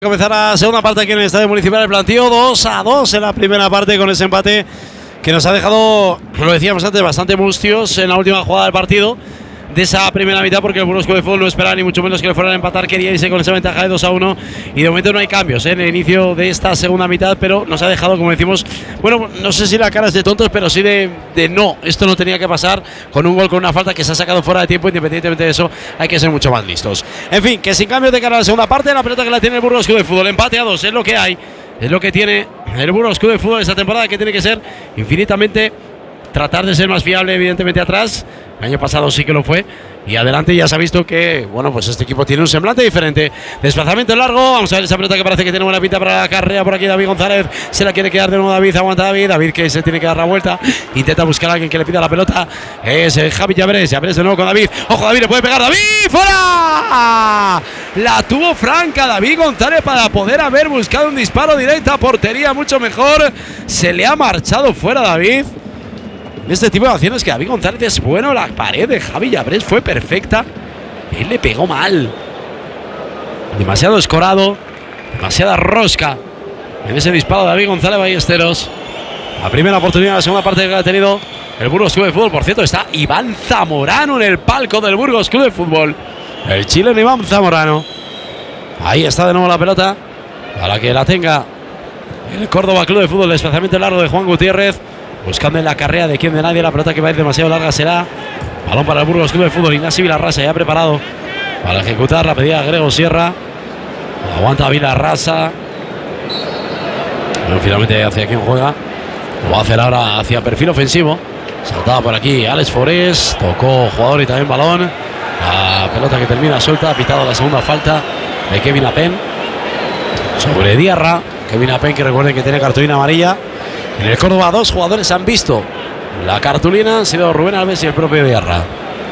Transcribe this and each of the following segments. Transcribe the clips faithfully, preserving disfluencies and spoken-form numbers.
Comenzar la segunda parte aquí en el Estadio Municipal del Plantío, dos a dos en la primera parte con ese empate que nos ha dejado, lo decíamos antes, bastante mustios en la última jugada del partido de esa primera mitad, porque el Burgos Club de Fútbol no esperaba ni mucho menos que le fueran a empatar, quería irse con esa ventaja de dos a uno y de momento no hay cambios ¿eh? en el inicio de esta segunda mitad, pero nos ha dejado, como decimos, bueno, no sé si la cara es de tontos, pero sí de, de no, esto no tenía que pasar, con un gol, con una falta que se ha sacado fuera de tiempo. Independientemente de eso, hay que ser mucho más listos. En fin, que sin cambios de cara a la segunda parte, la pelota que la tiene el Burgos Club de Fútbol, empate a dos, es lo que hay, es lo que tiene el Burgos Club de Fútbol esta temporada, que tiene que ser infinitamente, tratar de ser más fiable, evidentemente, atrás. El año pasado sí que lo fue. Y adelante ya se ha visto que, bueno, pues este equipo tiene un semblante diferente. Desplazamiento largo. Vamos a ver esa pelota que parece que tiene buena pinta para la carrera. Por aquí David González. Se la quiere quedar de nuevo David. Aguanta David. David que se tiene que dar la vuelta. Intenta buscar a alguien que le pida la pelota. Es eh, Javi Llaveres. Llaveres de nuevo con David. Ojo, David, le puede pegar. ¡David! ¡Fuera! La tuvo franca David González para poder haber buscado un disparo directo a portería mucho mejor. Se le ha marchado fuera David. Este tipo de acciones que David González es bueno. La pared de Javi Llaveres fue perfecta. Él le pegó mal. Demasiado escorado. Demasiada rosca en ese disparo de David González Ballesteros. La primera oportunidad, la segunda parte que ha tenido el Burgos Club de Fútbol. Por cierto, está Iván Zamorano en el palco del Burgos Club de Fútbol. El chileno Iván Zamorano. Ahí está de nuevo la pelota. Para que la tenga el Córdoba Club de Fútbol. Desplazamiento largo de Juan Gutiérrez. Buscando en la carrera de quien de nadie. La pelota que va a ir demasiado larga será balón para el Burgos Club de Fútbol. Ignacio Vilarrasa ya preparado para ejecutar la pedida de Grego Sierra. Aguanta Vilarrasa. Pero finalmente hacia quién juega. Lo va a hacer ahora hacia perfil ofensivo. Saltaba por aquí Alex Forés. Tocó jugador y también balón. La pelota que termina suelta. Ha pitado la segunda falta de Kevin Apen sobre Diarra. Kevin Apen, que recuerden que tiene cartulina amarilla. En el Córdoba dos jugadores han visto la cartulina, han sido Rubén Alves y el propio Diarra.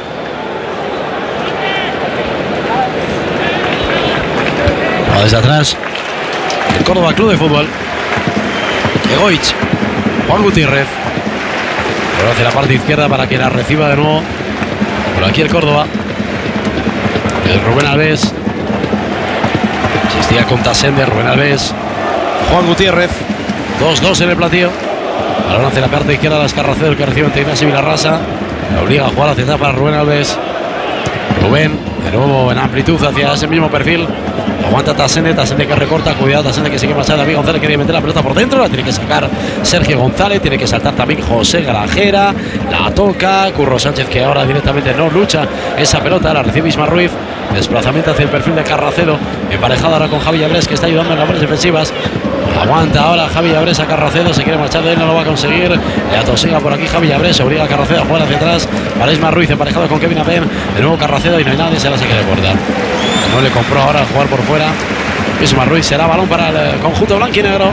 Va desde atrás el Córdoba Club de Fútbol. Egoich, Juan Gutiérrez. Ahora hacia la parte izquierda para que la reciba de nuevo. Por aquí el Córdoba. El Rubén Alves. Existía con Tasende, Rubén Alves. Juan Gutiérrez. dos dos en el platillo. Ahora hacia la parte izquierda las Carracedo, que recibe ante Ignacio Vilarrasa. La obliga a jugar hacia atrás para Rubén Alves. Rubén, de nuevo en amplitud hacia ese mismo perfil. Aguanta Tasende, Tasende que recorta. Cuidado, Tasende que sigue pasando. David González quiere meter la pelota por dentro. La tiene que sacar Sergio González. Tiene que saltar también José Grajera. La toca Curro Sánchez, que ahora directamente no lucha esa pelota. La recibe Isma Ruiz. Desplazamiento hacia el perfil de Carracedo. Emparejado ahora con Javi Llaveres, que está ayudando en labores defensivas. Aguanta ahora Javi Llaveres a Carracedo. Se quiere marchar de él, no lo va a conseguir. Le atosiga por aquí Javi Llaveres. Se obliga a Carracedo a jugar hacia atrás para Isma Ruiz, emparejado con Kevin Apen. De nuevo Carracedo y no hay nadie. Se la saque de puerta. No le compró ahora al jugar por fuera. Isma Ruiz, será balón para el conjunto blanquinegro.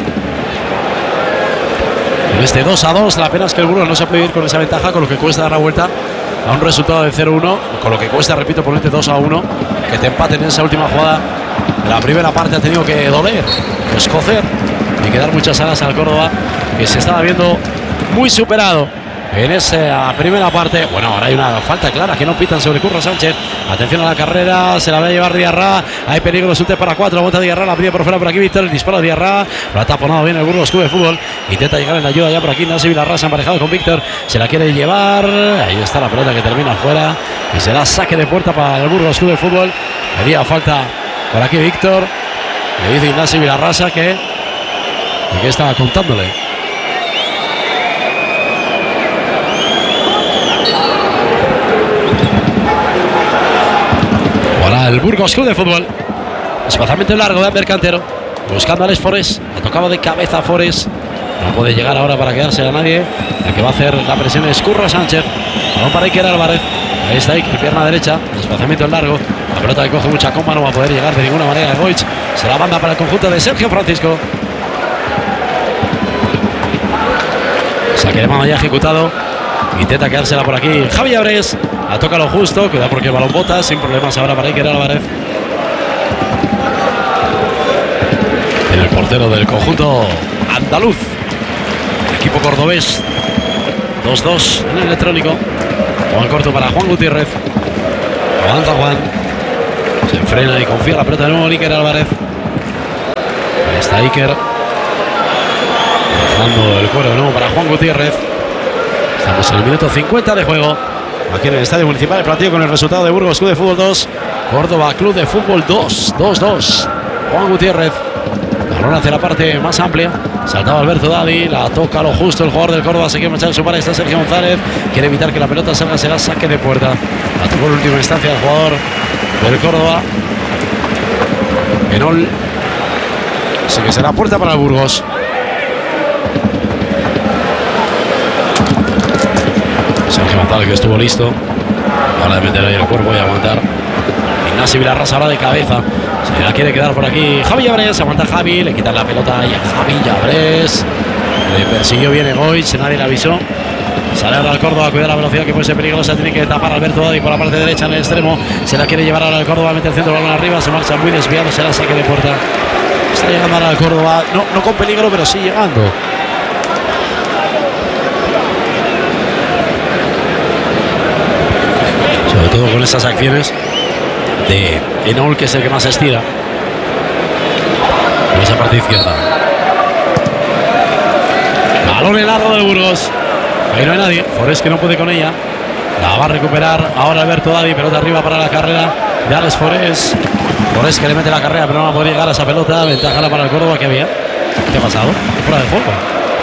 En este dos a dos, la pena es que el Burgos no se puede ir con esa ventaja, con lo que cuesta dar la vuelta a un resultado de cero uno, con lo que cuesta, repito, ponerte dos a uno, que te empaten en esa última jugada. La primera parte ha tenido que doler, que escocer y que dar muchas alas al Córdoba, que se estaba viendo muy superado en esa primera parte. Bueno, ahora hay una falta clara que no pitan sobre Curro Sánchez. Atención a la carrera, se la va a llevar Diarra. Hay peligro, sulte para cuatro. Aguanta Diarra, la pide por fuera por aquí Víctor. El disparo de Diarra, lo ha taponado bien el Burgos Club de Fútbol. Intenta llegar en la ayuda ya por aquí Ignacio Vilarrasa, emparejado con Víctor. Se la quiere llevar. Ahí está la pelota que termina fuera. Y será saque de puerta para el Burgos Club de Fútbol. Pedía falta por aquí Víctor. Le dice Ignacio Vilarrasa que, que estaba contándole. Ahora el Burgos Club de Fútbol. Desplazamiento largo de Amber Cantero. Buscando a Alex Forés. Ha tocado de cabeza Forés. No puede llegar ahora para quedarse a nadie. El que va a hacer la presión es Curro Sánchez. Balón para Iker Álvarez. Ahí está Iker, pierna derecha. Desplazamiento largo. La pelota que coge mucha comba. No va a poder llegar de ninguna manera a Goich. Se la banda para el conjunto de Sergio Francisco. Saque de mano ya ejecutado. Intenta quedársela por aquí Javi Llaveres. La toca lo justo. Cuidado porque el balón bota. Sin problemas ahora para Iker Álvarez. El portero del conjunto andaluz. El equipo cordobés. dos dos en el electrónico. Juan corto para Juan Gutiérrez. Avanza Juan. Se enfrena y confía la pelota de nuevo Iker Álvarez. Está Iker. Dejando el cuero de nuevo para Juan Gutiérrez. Estamos en el minuto cincuenta de juego. Aquí en el Estadio Municipal, el partido con el resultado de Burgos Club de Fútbol dos, Córdoba Club de Fútbol dos, dos dos. Juan Gutiérrez, balón hacia la parte más amplia, saltaba Alberto Dadi, la toca a lo justo el jugador del Córdoba, se quiere marchar en su pared, está Sergio González, quiere evitar que la pelota salga, será saque de puerta. La tocó en última instancia el jugador del Córdoba, Benol, así que será puerta para el Burgos. Sergio González, que estuvo listo, ahora de meter ahí el cuerpo y aguantar. Ignacio Vilarrasa ahora de cabeza, se la quiere quedar por aquí Javi Llabrés, aguanta Javi, le quitan la pelota y a Javi Llabrés, le persiguió bien Egoich, nadie le avisó. Sale ahora el Córdoba, cuida la velocidad que puede ser peligrosa, tiene que tapar Alberto Dadi por la parte derecha en el extremo, se la quiere llevar ahora el Córdoba, mete el centro, balón arriba, se marcha muy desviado, será saque de puerta. Está llegando ahora el Córdoba, no, no con peligro, pero sí llegando. Sobre todo con esas acciones de Enol, que es el que más estira en esa parte izquierda. Balón en largo del Burgos, ahí no hay nadie, Forés que no puede con ella, la va a recuperar ahora Alberto Dadi, pelota arriba para la carrera de Alex Forés. Forés que le mete la carrera pero no va a poder llegar a esa pelota, ventaja para el Córdoba. ¿Qué había? ¿Qué ha pasado? Fuera de juego.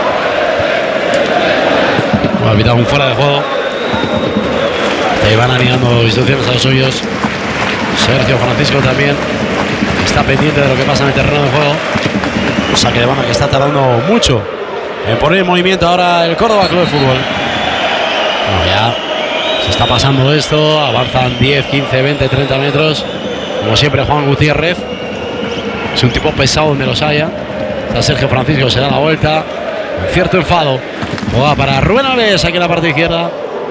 Ha evitado un fuera de juego. Ahí van animando instrucciones a los suyos. Sergio Francisco también está pendiente de lo que pasa en el terreno de juego. Un saque de banda que está tardando mucho en poner en movimiento ahora el Córdoba Club de Fútbol. Bueno, ya se está pasando esto. Avanzan diez, quince, veinte, treinta metros. Como siempre, Juan Gutiérrez es un tipo pesado donde los haya. Está Sergio Francisco, se da la vuelta. Un cierto enfado. Juega para Rubén Alves aquí en la parte izquierda.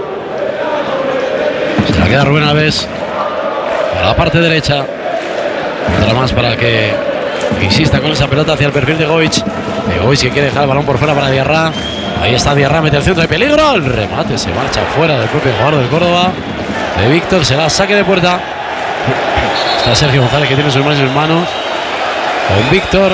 Se la queda Rubén Alves a la parte derecha. Otra más para que insista con esa pelota hacia el perfil de Goich. Goich que quiere dejar el balón por fuera para Diarra. Ahí está Diarra, mete el centro de peligro. El remate se marcha fuera del propio jugador del Córdoba. De Víctor, será saque de puerta. Está Sergio González que tiene sus manos en manos con Víctor.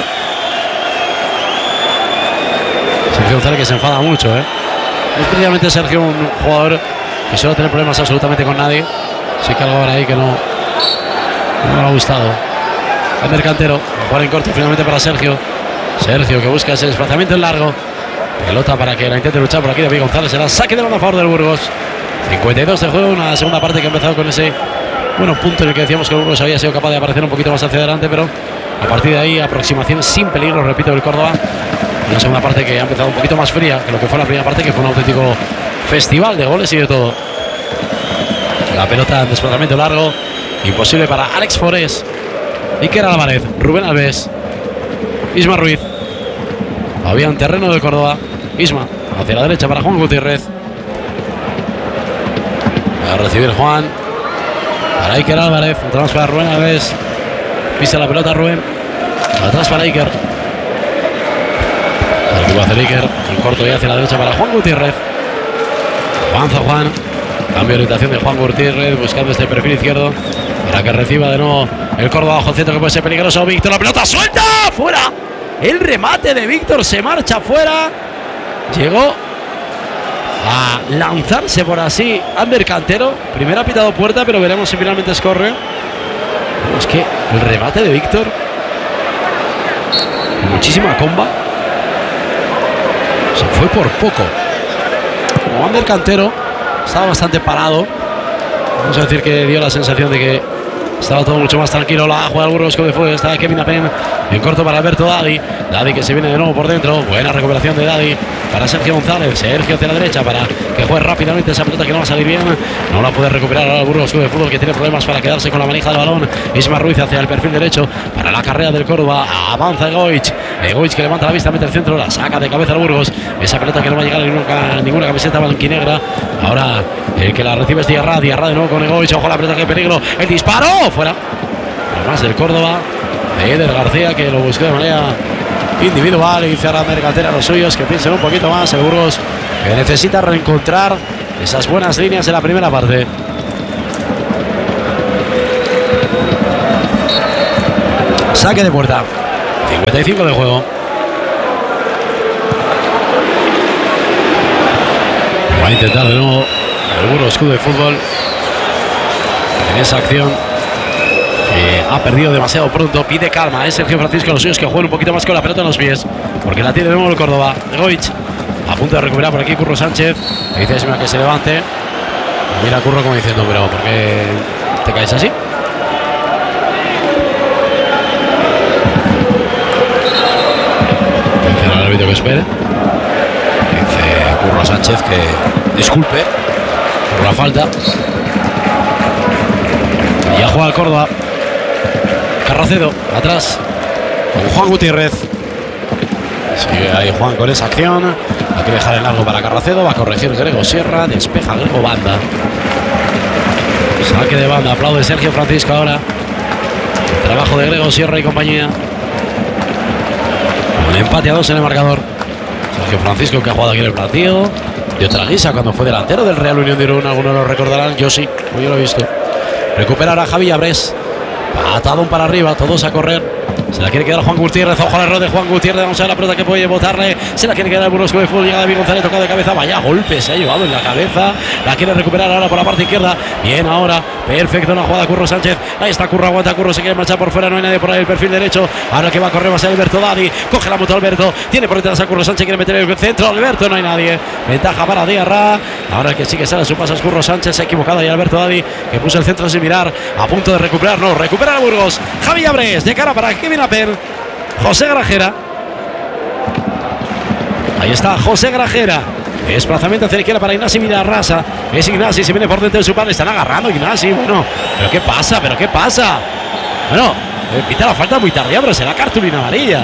Sergio González que se enfada mucho, ¿eh? Es precisamente Sergio un jugador que suele tener problemas absolutamente con nadie. Sí que algo ahora ahí que no, no me ha gustado. El Mercantero, jugar en corto finalmente para Sergio. Sergio que busca ese desplazamiento en largo. Pelota para que la intente luchar por aquí David González. Será saque de banda a favor del Burgos. cincuenta y dos de juego, una segunda parte que ha empezado con ese bueno punto en el que decíamos que el Burgos había sido capaz de aparecer un poquito más hacia adelante, pero a partir de ahí aproximaciones sin peligro, repito, del Córdoba. Una segunda parte que ha empezado un poquito más fría que lo que fue la primera parte, que fue un auténtico festival de goles y de todo. La pelota en desplazamiento largo, imposible para Alex Forés, Iker Álvarez, Rubén Alves, Isma Ruiz. Había un terreno del Córdoba. Isma hacia la derecha para Juan Gutiérrez. Va a recibir Juan para Iker Álvarez, atrás para Rubén Alves. Pisa la pelota Rubén, atrás para Iker. El que va a hacer Iker en corto y hacia la derecha para Juan Gutiérrez. Avanza Juan. Cambio de orientación de Juan Gutiérrez, buscando este perfil izquierdo para que reciba de nuevo el Córdoba bajo centro, que puede ser peligroso. Víctor, la pelota suelta, fuera. El remate de Víctor se marcha fuera. Llegó a lanzarse por así Ander Cantero. Primero ha pitado puerta, pero veremos si finalmente escorre. Es que el remate de Víctor, muchísima comba, se fue por poco. Como Ander Cantero estaba bastante parado, vamos a decir que dio la sensación de que estaba todo mucho más tranquilo. La jugada del Burgos de fuego, está Kevin Apen en corto para Alberto Dadi. Dadi que se viene de nuevo por dentro. Buena recuperación de Dadi para Sergio González. Sergio hacia la derecha para que juegue rápidamente esa pelota que no va a salir bien. No la puede recuperar ahora el Burgos de fútbol, que tiene problemas para quedarse con la manija del balón. Isma Ruiz hacia el perfil derecho para la carrera del Córdoba. Avanza Goich. Goich que levanta la vista, mete el centro, la saca de cabeza al Burgos. Esa pelota que no va a llegar a ninguna, ninguna camiseta blanquinegra. Ahora el que la recibe es Diarra. Diarra de nuevo con Goich. Ojo la pelota, que peligro. El disparo fuera. Además del Córdoba, de Eder García, que lo buscó de manera individual, y dice ahora Mercantera a los suyos que piensen un poquito más. El Burgos que necesita reencontrar esas buenas líneas en la primera parte. Saque de puerta. cincuenta y cinco de juego. Va a intentar de nuevo el Burgos Club de Fútbol en esa acción que ha perdido demasiado pronto. Pide calma, es Sergio Francisco, los suyos que jueguen un poquito más con la pelota en los pies, porque la tiene de nuevo el Córdoba. Goich a punto de recuperar por aquí Curro Sánchez. Le dice a que se levante. Mira Curro como diciendo, pero ¿por qué te caes así? Dice al árbitro que espere. Dice Curro Sánchez que disculpe por la falta. Y ya juega el Córdoba. Carracedo atrás con Juan Gutiérrez. Sigue ahí Juan con esa acción. Hay que dejar el largo para Carracedo. Va a corregir Grego Sierra. Despeja Grego Banda. Saque de banda. Aplaude Sergio Francisco ahora. El trabajo de Grego Sierra y compañía. Un empate a dos en el marcador. Sergio Francisco, que ha jugado aquí en el partido de otra guisa cuando fue delantero del Real Unión de Irún. Algunos lo recordarán. Yo sí, yo lo he visto. Recupera ahora Javi Abrés. Patadón para arriba, todos a correr. Se la quiere quedar Juan Gutiérrez. Ojo al error de Juan Gutiérrez. Vamos a ver la pelota que puede botarle. Se la quiere quedar el Burgos Club de Fútbol. Llega David González, toca de cabeza. Vaya golpe se ha llevado en la cabeza. La quiere recuperar ahora por la parte izquierda. Bien ahora. Perfecto. Una jugada Curro Sánchez. Ahí está Curro. Aguanta Curro. Se quiere marchar por fuera. No hay nadie por ahí. El perfil derecho. Ahora que va a correr va a ser Alberto Dadi. Coge la moto Alberto. Tiene por detrás a Curro Sánchez. Quiere meter el centro. Alberto. No hay nadie. Ventaja para Diarra. Ahora el que sí que sale a su paso es Curro Sánchez. Se ha equivocado ahí Alberto Dadi, que puso el centro sin mirar. A punto de recuperar. No. Recupera el Burgos. Javi Abrés. De cara para Kevin Aper. José Grajera. Ahí está José Grajera. Desplazamiento hacia la izquierda para Ignasi Villarrasa. Es Ignasi, se viene por dentro de su par. Están agarrando Ignasi. Bueno, ¿pero qué pasa? ¿Pero qué pasa? Bueno, pita la falta muy tardía, pero será cartulina amarilla.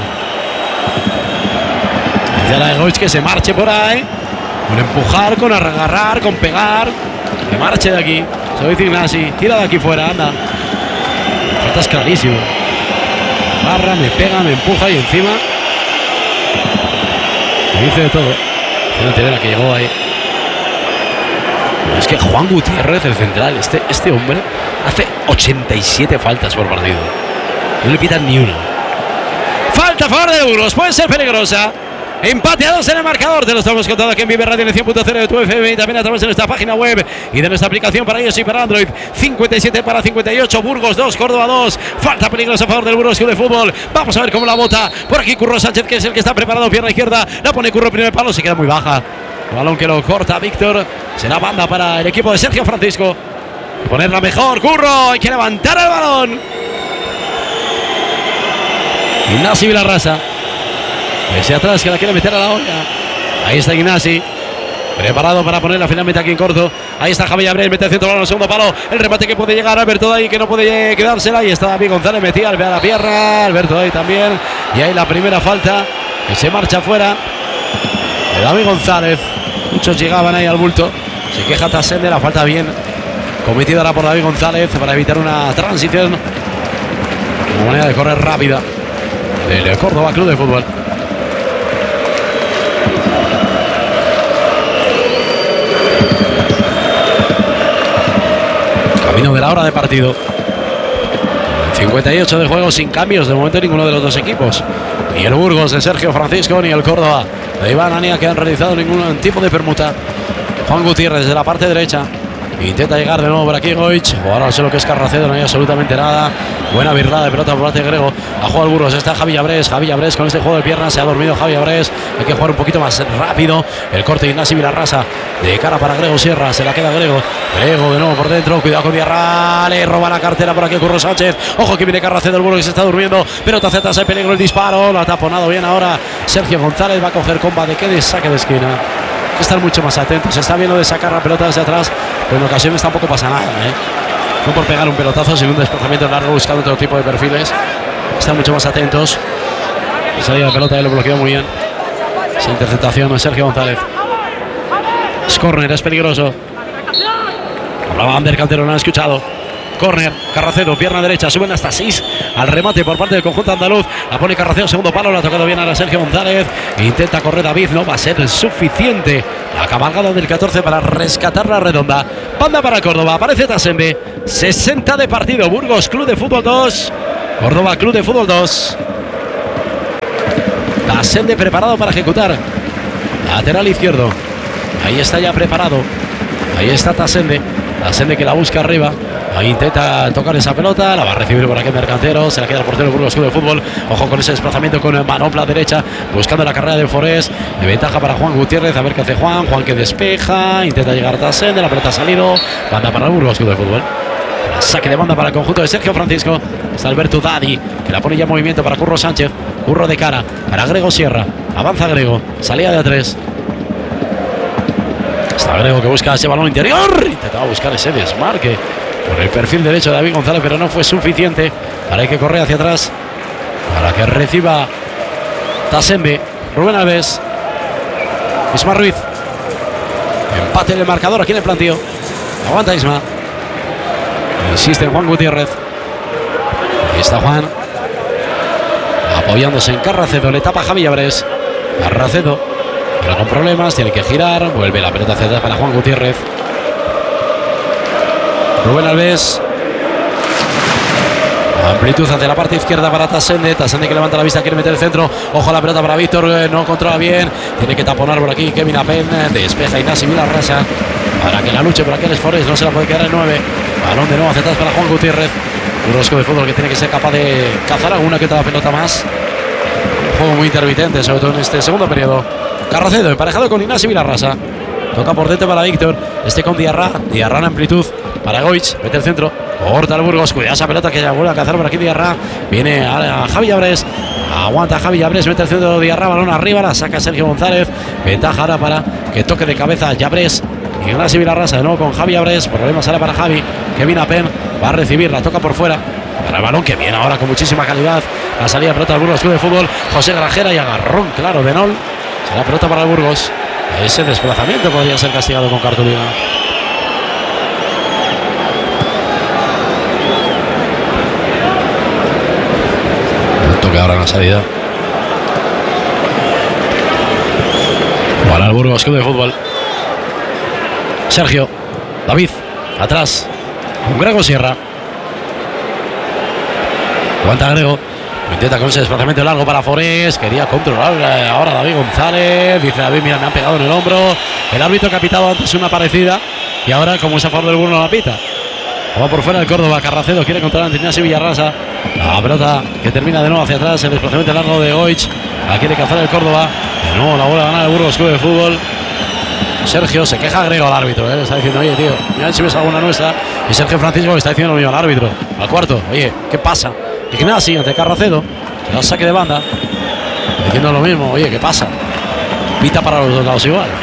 Dice la de Goich que se marche por ahí. Con empujar, con agarrar, con pegar. Que marche de aquí. Se lo dice Ignasi. Tira de aquí fuera, anda. La falta es clarísimo. Barra, me pega, me empuja y encima me dice de todo. Tiene la que llegó ahí. Es que Juan Gutiérrez, el central, este, este hombre hace ochenta y siete faltas por partido. No le pitan ni una. Falta a favor de Burgos, puede ser peligrosa. Empate a dos en el marcador. Te lo estamos contando aquí en Vive Radio en el cien punto cero de tu F M y también a través de nuestra página web y de nuestra aplicación para iOS y para Android. cincuenta y siete para cincuenta y ocho. Burgos dos, Córdoba dos. Falta peligrosa a favor del Burgos Club de Fútbol. Vamos a ver cómo la bota. Por aquí Curro Sánchez, que es el que está preparado. Pierna izquierda. La pone Curro, primer palo. Se queda muy baja. El balón que lo corta Víctor. Será banda para el equipo de Sergio Francisco. Ponerla mejor. Curro. Hay que levantar el balón. Ignasi Villarrasa. Ese atrás que la quiere meter a la olla. Ahí está Ignasi. Preparado para ponerla finalmente aquí en corto. Ahí está Javi Abreu, mete el centro balón al segundo palo. El remate que puede llegar Alberto ahí, que no puede quedársela. Ahí está David González, metía a la pierna. Alberto ahí también. Y ahí la primera falta que se marcha fuera de David González. Muchos llegaban ahí al bulto. Se queja Tasende, la falta bien cometida ahora por David González para evitar una transición. Una manera de correr rápida del Córdoba Club de Fútbol. Camino de la hora de partido. cincuenta y ocho de juego sin cambios de momento ninguno de los dos equipos. Ni el Burgos de Sergio Francisco ni el Córdoba de Iván Ania, que han realizado ningún tipo de permuta. Juan Gutiérrez desde la parte derecha. Intenta llegar de nuevo por aquí Goich. Ahora no sé lo que es Carracedo, no hay absolutamente nada. Buena virlada de pelota por parte de Grego. A jugar el Burgos está Javi Abrés. Javi Abrés con este juego de piernas. Se ha dormido Javi Abrés. Hay que jugar un poquito más rápido. El corte de Ignasi Villarrasa. De cara para Grego Sierra. Se la queda Grego. Grego de nuevo por dentro. Cuidado con Diarra. Le roba la cartera por aquí Curro Sánchez. Ojo que viene Carracedo, el Burgos que se está durmiendo. Pero te aceptas el peligro, el disparo. Lo ha taponado bien ahora Sergio González. Va a coger comba de que de saque de esquina. Hay que estar mucho más atentos. Se está viendo de sacar la pelota desde atrás, pero en ocasiones tampoco pasa nada, ¿eh? No por pegar un pelotazo, sino un desplazamiento largo buscando otro tipo de perfiles. Están mucho más atentos. Salida de pelota, y lo bloqueó muy bien. Esa interceptación de Sergio González. Es córner, es peligroso. Hablaba Ander Calderón, han escuchado. Córner, Carracedo, pierna derecha, suben hasta seis al remate por parte del conjunto andaluz. La pone Carracedo, segundo palo, la ha tocado bien ahora Sergio González. Intenta correr David, no va a ser suficiente la cabalgada del catorce para rescatar la redonda. Banda para Córdoba, aparece Tasembe. sesenta de partido, Burgos Club de Fútbol dos, Córdoba Club de Fútbol dos. Tasende preparado para ejecutar. Lateral izquierdo. Ahí está ya preparado. Ahí está Tasende. Tasende que la busca arriba. Ahí intenta tocar esa pelota. La va a recibir por aquí Mercantero. Se la queda el portero del Burgos Club de Fútbol. Ojo con ese desplazamiento con manopla derecha. Buscando la carrera de Forés. De ventaja para Juan Gutiérrez. A ver qué hace Juan. Juan que despeja. Intenta llegar Tasende. La pelota ha salido. Banda para el Burgos Club de Fútbol. Saque de banda para el conjunto de Sergio Francisco. Está Alberto Dadi, que la pone ya en movimiento para Curro Sánchez. Curro de cara para Grego Sierra. Avanza Grego. Salida de a tres. Está Grego que busca ese balón interior. Intentaba buscar ese desmarque por el perfil derecho de David González, pero no fue suficiente. Ahora hay que correr hacia atrás para que reciba Tasende. Rubén Alves. Isma Ruiz. Empate en el marcador aquí en el plantío. Aguanta Isma. Insiste Juan Gutiérrez. Ahí está Juan. Apoyándose en Carracedo. Le tapa Javi Llabrés. Carracedo. Pero con problemas. Tiene que girar. Vuelve la pelota hacia atrás para Juan Gutiérrez. Rubén Alves. Amplitud hacia la parte izquierda para Tasende. Tasende que levanta la vista. Quiere meter el centro. Ojo a la pelota para Víctor. No controla bien. Tiene que taponar por aquí Kevin Apen. Despeja Ignasi Vilarrasa. Para que la luche por aquí el Forés. No se la puede quedar en nueve. Balón de nuevo hacia atrás para Juan Gutiérrez. Un rosco de fútbol que tiene que ser capaz de cazar alguna que otra pelota más. Un juego muy intermitente, sobre todo en este segundo periodo. Carracedo emparejado con Ignasi Vilarrasa. Toca por dentro para Víctor. Este con Diarra. Diarra en amplitud para Goich. Mete el centro. Corta el Burgos. Cuidado esa pelota que ya vuelve a cazar por aquí Diarra. Viene a, a Javi Llabrés. Aguanta Javi Llabrés. Mete el centro de Diarra. Balón arriba. La saca Sergio González. Ventaja ahora para que toque de cabeza Llabrés. Ignasi Vilarrasa de nuevo con Javi Llabrés. Problemas ahora para Javi. Kevin Apen va a recibir. La toca por fuera. Para el balón que viene ahora con muchísima calidad. La salida de pelota del Burgos Club de Fútbol. José Grajera y agarrón claro de Nol. Será pelota para el Burgos. Ese desplazamiento podría ser castigado con cartulina. El toque ahora en la salida. Para el Burgos Club de Fútbol. Sergio, David, atrás, con Grego Sierra. Aguanta Grego. Intenta con ese desplazamiento largo para Forés. Quería controlar ahora David González. Dice David, mira, me han pegado en el hombro. El árbitro que ha pitado antes una parecida. Y ahora, como es a favor del Burgos, no la pita. Va por fuera el Córdoba. Carracedo quiere controlar ante Ignasi Vilarrasa. La pelota que termina de nuevo hacia atrás. El desplazamiento largo de Goich. La quiere cazar el Córdoba. De nuevo la vuelve a ganar el Burgos Club de Fútbol. Sergio se queja Grego al árbitro, ¿eh? Le está diciendo, oye, tío, mira si ves alguna nuestra. Y Sergio Francisco le está diciendo lo mismo al árbitro. Al cuarto, oye, ¿qué pasa? Ignasi ante Carracedo. Se da saque de banda. Diciendo lo mismo, oye, ¿qué pasa? Pita para los dos lados igual.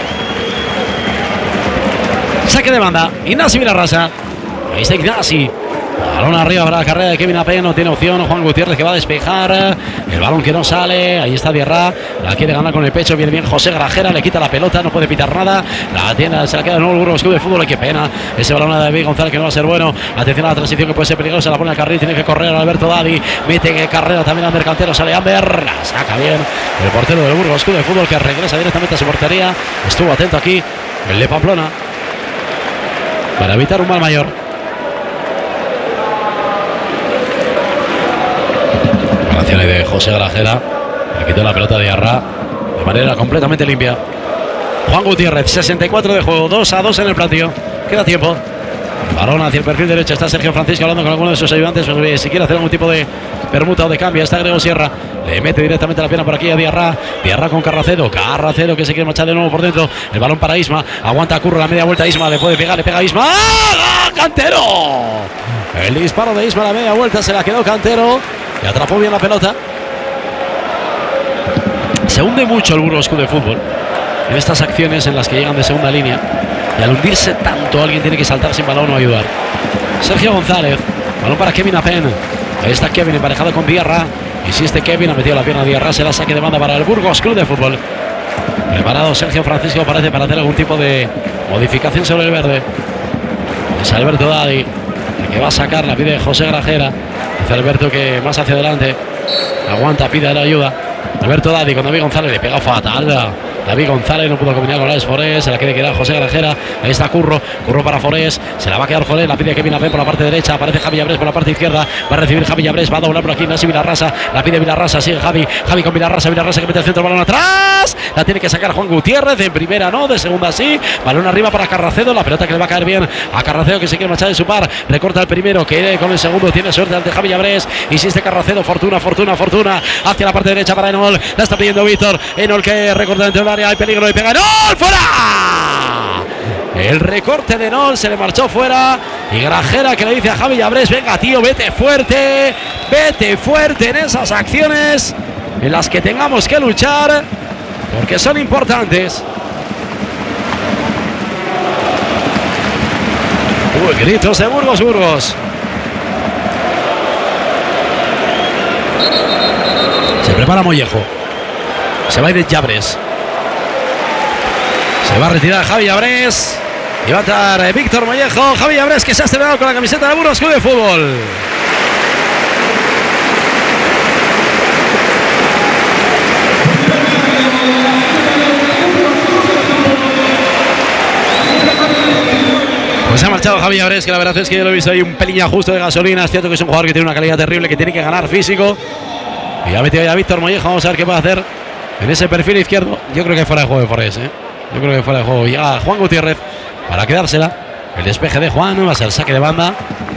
Saque de banda. Ignasi Vilarrasa. Ahí está Ignasi. Balón arriba para la carrera de Kevin Apen. No tiene opción. Juan Gutiérrez que va a despejar. El balón que no sale. Ahí está Diarra. La quiere ganar con el pecho. Viene bien José Grajera. Le quita la pelota. No puede pitar nada. La tiene. Se la queda de nuevo el Burgos Club de Fútbol. Y qué pena. Ese balón de David González que no va a ser bueno. Atención a la transición que puede ser peligrosa. La pone al carril. Tiene que correr Alberto Dadi. Mete carrera también al Mercantero. Sale Amber. La saca bien. El portero del Burgos Club de Fútbol que regresa directamente a su portería. Estuvo atento aquí. El de Pamplona. Para evitar un mal mayor. De José Grajera, le quitó la pelota de Diarra de manera completamente limpia. Juan Gutiérrez, sesenta y cuatro de juego, dos a dos en el platio. Queda tiempo. Balón hacia el perfil derecho. Está Sergio Francisco hablando con alguno de sus ayudantes. Si quiere hacer algún tipo de permuta o de cambio. Está Grego Sierra. Le mete directamente la pierna por aquí a Diarra. Diarra con Carracedo. Carracedo que se quiere marchar de nuevo por dentro. El balón para Isma. Aguanta Curro la media vuelta. Isma le puede pegar. Le pega a Isma. ¡Ah! ¡Cantero! El disparo de Isma a la media vuelta. Se la quedó Cantero. Y atrapó bien la pelota. Se hunde mucho el Burgos Club de Fútbol en estas acciones en las que llegan de segunda línea. Y al hundirse tanto, alguien tiene que saltar sin balón o ayudar. Sergio González. Balón para Kevin Apen. Ahí está Kevin emparejado con Diarra. Insiste Kevin, ha metido la pierna a Diarra. Se la saque de banda para el Burgos Club de Fútbol. Preparado Sergio Francisco, parece, para hacer algún tipo de modificación sobre el verde. Es Alberto Dadi el que va a sacar. La pide José Grajera. Dice Alberto que más hacia adelante. Aguanta, pide la ayuda. Alberto Dadi con David González. Le pega fatal David González no pudo combinar con Alex Forés. Se la quiere quedar José Grajera. Ahí está Curro. Curro para Forés. Se la va a quedar Forés. La pide Kevin Apén por la parte derecha. Aparece Javi Llabrés por la parte izquierda. Va a recibir Javi Llabrés. Va a doblar por aquí Nasi Vilarrasa. La pide Vilarrasa. Sigue Javi. Javi con Vilarrasa. Vilarrasa que mete el centro. Balón atrás. La tiene que sacar Juan Gutiérrez. En primera no. De segunda sí. Balón arriba para Carracedo. La pelota que le va a caer bien a Carracedo, que se quiere marchar de su par. Recorta el primero. Que con el segundo tiene suerte ante Javi Llabrés. Insiste Carracedo. Fortuna, fortuna, fortuna. Hacia la parte derecha para Enol. La está pidiendo Víctor. Enol que recorta dentro del área. Hay peligro y pega. ¡Enol! ¡Fuera! El recorte de Enol se le marchó fuera. Y Grajera que le dice a Javi Llabrés: venga, tío, vete fuerte. Vete fuerte en esas acciones en las que tengamos que luchar, porque son importantes. Uy, gritos de Burgos, Burgos. Se prepara Mollejo. Se va a ir de Llabrés. Se va a retirar Javi Llabrés. Y va a estar Víctor Mollejo. Javi Llabrés, que se ha estrenado con la camiseta de Burgos Club de Fútbol. Pues se ha marchado Javi Llabrés, que la verdad es que yo lo he visto ahí un pelín justo de gasolina. Es cierto que es un jugador que tiene una calidad terrible, que tiene que ganar físico. Y ha metido ya Víctor Mollejo. Vamos a ver qué puede hacer en ese perfil izquierdo. Yo creo que fuera de juego de Forés, ¿eh? Yo creo que fuera de juego. Llega Juan Gutiérrez para quedársela. El despeje de Juan. Va a ser el saque de banda.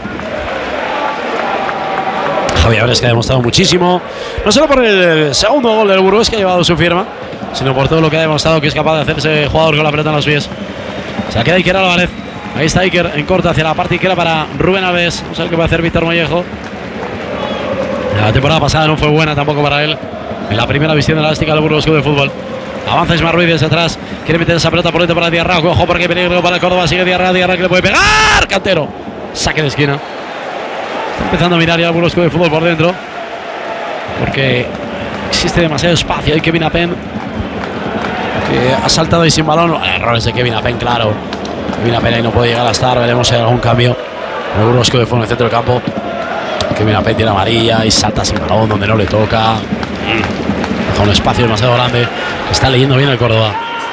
Javi Llabrés, que ha demostrado muchísimo. No solo por el segundo gol del Burgos, que ha llevado su firma, sino por todo lo que ha demostrado que es capaz de hacerse jugador con la pelota en los pies. Se la queda Iker Álvarez. Ahí está Iker en corto hacia la parte izquierda para Rubén Alves. Vamos a ver qué va a hacer Víctor Mollejo. La temporada pasada no fue buena tampoco para él en la primera visión de la elástica del Burgos Club de Fútbol. Avanza Ismar Ruiz desde atrás. Quiere meter esa pelota por dentro para Diarra. Ojo porque hay peligro para el Córdoba. Sigue Diarra. Diarra que le puede pegar. Cantero. Saque de esquina. Está empezando a mirar ya el Burgos Club de Fútbol por dentro, porque existe demasiado espacio. Hay Kevin Apén, que ha saltado ahí sin balón. Errores de Kevin Apén, claro. Kevin Apén ahí no puede llegar a estar. Veremos si hay algún cambio en el Burgos Club de Fútbol en el centro del campo. Kevin Apén tiene amarilla y salta sin balón donde no le toca. Deja un espacio demasiado grande. Está leyendo bien el Córdoba.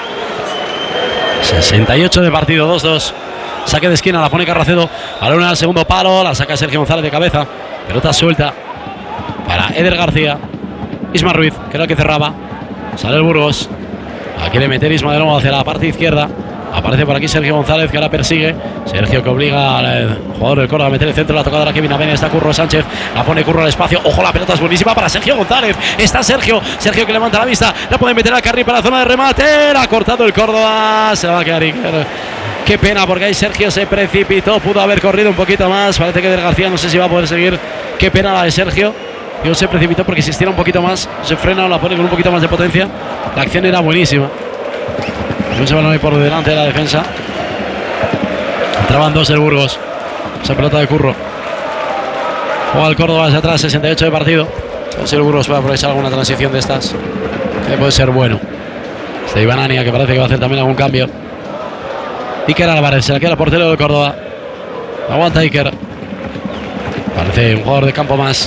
sesenta y ocho de partido, dos dos. Saque de esquina, la pone Carracedo. Balón al segundo palo, la saca Sergio González de cabeza. Pelota suelta para Eder García. Isma Ruiz, que era el que cerraba. Sale el Burgos. La quiere meter Isma de nuevo hacia la parte izquierda. Aparece por aquí Sergio González, que ahora persigue. Sergio, que obliga al jugador del Córdoba a meter el centro. La tocada de la Kevin Apén. Está Curro Sánchez. La pone Curro al espacio. Ojo, la pelota es buenísima para Sergio González. Está Sergio. Sergio que levanta la vista. La puede meter al carril para la zona de remate. La ha cortado el Córdoba. Se la va a quedar Iker. Qué pena, porque ahí Sergio se precipitó. Pudo haber corrido un poquito más. Parece que Eder García no sé si va a poder seguir. Qué pena la de Sergio. Yo se precipitó porque si estira un poquito más, se frena o la pone con un poquito más de potencia. La acción era buenísima. No se van a ir por delante de la defensa. Entraban dos el Burgos. Esa pelota de Curro. Juega el Córdoba hacia atrás, sesenta y ocho de partido. A ver si el Burgos puede aprovechar alguna transición de estas, que puede ser bueno. Este Iván Ania, que parece que va a hacer también algún cambio. Iker Álvarez, se la queda el portero del Córdoba. Aguanta Iker. Parece un jugador de campo más.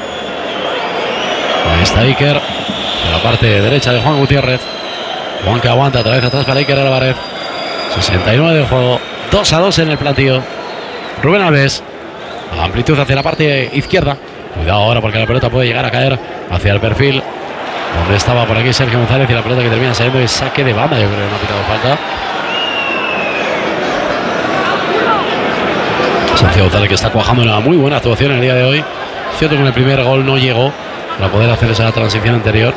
Ahí está Iker. En la parte derecha de Juan Gutiérrez. Juan que aguanta otra vez atrás para Iker Álvarez. sesenta y nueve de juego. dos a dos en el platillo. Rubén Alves. Amplitud hacia la parte izquierda. Cuidado ahora porque la pelota puede llegar a caer hacia el perfil donde estaba por aquí Sergio González, y la pelota que termina saliendo es saque de banda. Yo creo que no ha pitado falta. Sergio González, que está cuajando una muy buena actuación en el día de hoy. Es cierto que en el primer gol no llegó para poder hacer esa transición anterior.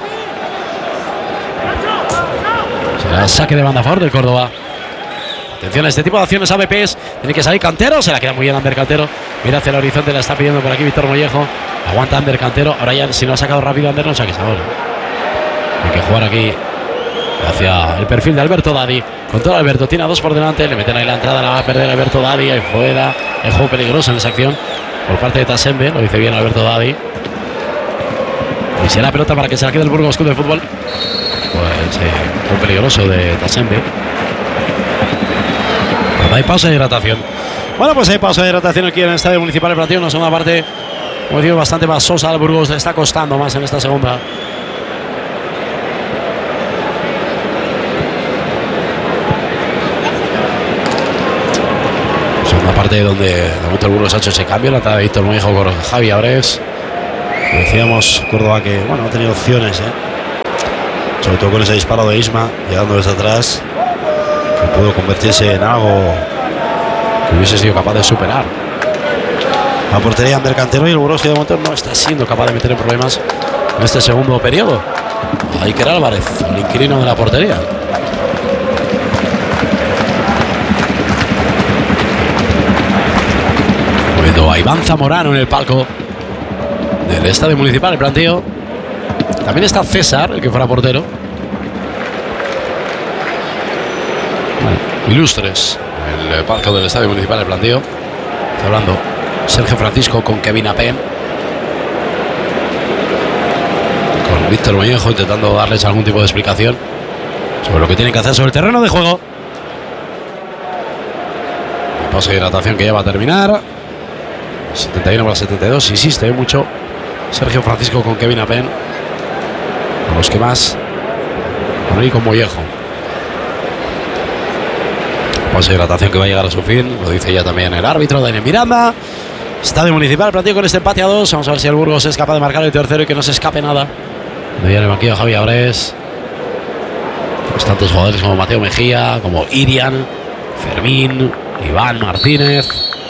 Será saque de banda a favor del Córdoba. Atención a este tipo de acciones A B Ps. Tiene que salir Cantero. Se la queda muy bien Ander Cantero. Mira hacia el horizonte. La está pidiendo por aquí Víctor Mollejo. Aguanta Ander Cantero. Ahora ya, si no ha sacado rápido Ander, no saques ahora. Hay que jugar aquí hacia el perfil de Alberto Dadi. Con todo Alberto. Tiene a dos por delante. Le meten ahí la entrada. La va a perder Alberto Dadi. Ahí fuera. El juego peligroso en esa acción por parte de Tasembe. Lo dice bien Alberto Dadi. Y será pelota para que se la quede el Burgos Club de Fútbol. Pues sí, un peligroso de Tasembe. Hay pausa de hidratación. Bueno, pues hay pausa de hidratación aquí en el Estadio Municipal de Platillo. Una segunda parte, como decimos, bastante más sosa al Burgos. Le está costando más en esta segunda. parte donde de momento el Burgos ha hecho ese cambio, la entrada de Víctor Mollejo con Javi Abrés. Decíamos Córdoba que bueno, ha tenido opciones, ¿eh? Sobre todo con ese disparo de Isma, llegando desde atrás, que pudo convertirse en algo que hubiese sido capaz de superar la portería Ander Cantero, y el Burgos que de momento no está siendo capaz de meter en problemas en este segundo periodo. Iker Álvarez, el inquilino de la portería. Moviendo a Iván Zamorano en el palco del Estadio Municipal, el planteo. También está César, el que fuera portero. Bueno, ilustres en el palco del Estadio Municipal, el planteo. Está hablando Sergio Francisco con Kevin Apen, con Víctor Mollejo, intentando darles algún tipo de explicación sobre lo que tienen que hacer sobre el terreno de juego. El paso de hidratación que ya va a terminar. setenta y uno para setenta y dos. Insiste mucho Sergio Francisco con Kevin Apen, con los que más, con él y con Mollejo. El paso de hidratación que va a llegar a su fin, lo dice ya también el árbitro Daniel Miranda. Estadio Municipal, partido con este empate a dos. Vamos a ver si el Burgos es capaz de marcar el tercero y que no se escape nada. De en el banquillo Javi Abrés. Pues tantos jugadores como Mateo Mejía, como Irian, Fermín, Iván Martínez.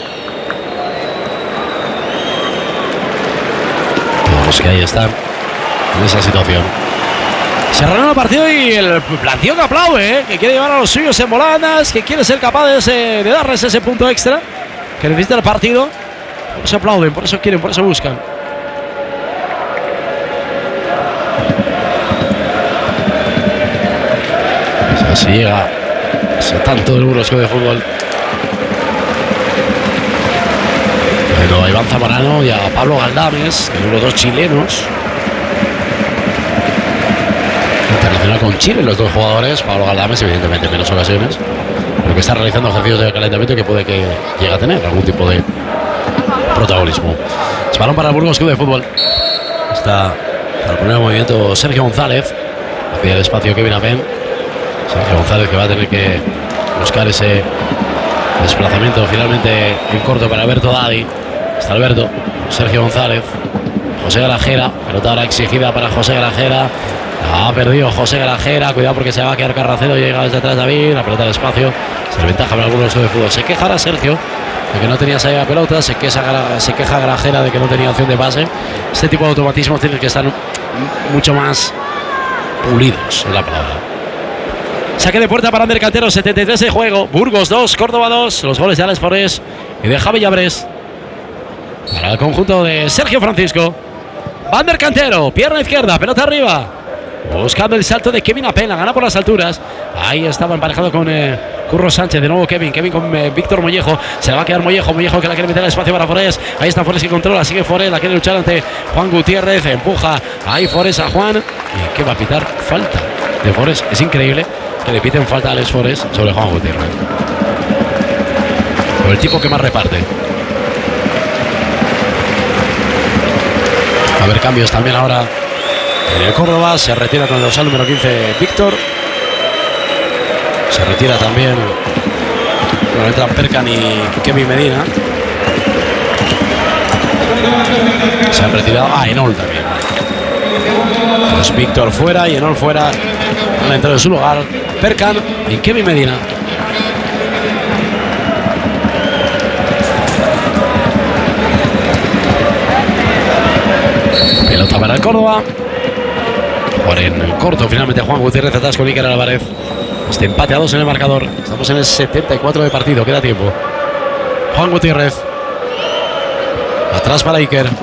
Todos los que ahí están en esa situación. Se reanuda el partido y el planteo que aplaude, ¿eh? Que quiere llevar a los suyos en volandas, que quiere ser capaz de, ese, de darles ese punto extra que necesita el partido. Por eso aplauden, por eso quieren, por eso buscan. Así llega ese tanto del Burgos de fútbol. Bueno, a Iván Zamorano y a Pablo Galdames, que son los dos chilenos. Internacional con Chile, los dos jugadores. Pablo Galdames, evidentemente, en menos ocasiones, pero que está realizando ejercicios de calentamiento que puede que llegue a tener algún tipo de protagonismo. Es balón para el Burgos Club de Fútbol. Está para el primer movimiento Sergio González. A pie del espacio Kevin Apen. Sergio González que va a tener que buscar ese desplazamiento finalmente en corto para Alberto Dadi. Está Alberto, Sergio González, José Grajera, pelota ahora exigida para José Grajera. Ha perdido José Grajera, cuidado porque se va a quedar Carracedo, llega desde atrás David, la pelota al espacio. Se le ventaja para el Burgos Club de Fútbol. Se quejará Sergio de que no tenía salida de pelota, se queja, se queja Grajera de que no tenía opción de pase. Este tipo de automatismos tienen que estar mucho más pulidos, es la palabra. Saque de puerta para Ander Cantero, setenta y tres de juego. Burgos dos, Córdoba dos. Los goles de Alex Forés y de Javi Abrés. Para el conjunto de Sergio Francisco. Ander Cantero, pierna izquierda, pelota arriba. Buscando el salto de Kevin Apen, gana por las alturas. Ahí estaba emparejado con eh, Curro Sánchez. De nuevo Kevin, Kevin con eh, Víctor Mollejo. Se va a quedar Mollejo, Mollejo que la quiere meter al espacio para Forés. Ahí está Forés que controla, sigue Forés, la quiere luchar ante Juan Gutiérrez. Empuja ahí Forés a Juan. ¿Y qué va a pitar? Falta de Forés. Es increíble que le piten falta a Alex Forés sobre Juan Gutiérrez. O el tipo que más reparte. Va a haber cambios también ahora en el Córdoba. Se retira con el dorsal número quince Víctor. Se retira también. Bueno, entran Perkan y Kevin Medina. Se han retirado. Ah, Enol también. Pues Víctor fuera y Enol fuera. Han entrado en su lugar Perkan y Kevin Medina. Pelota para el Córdoba. Por en el corto, finalmente Juan Gutiérrez atrás con Iker Álvarez. Este empate a dos en el marcador. Estamos en el setenta y cuatro de partido, queda tiempo. Juan Gutiérrez. Atrás para Iker. De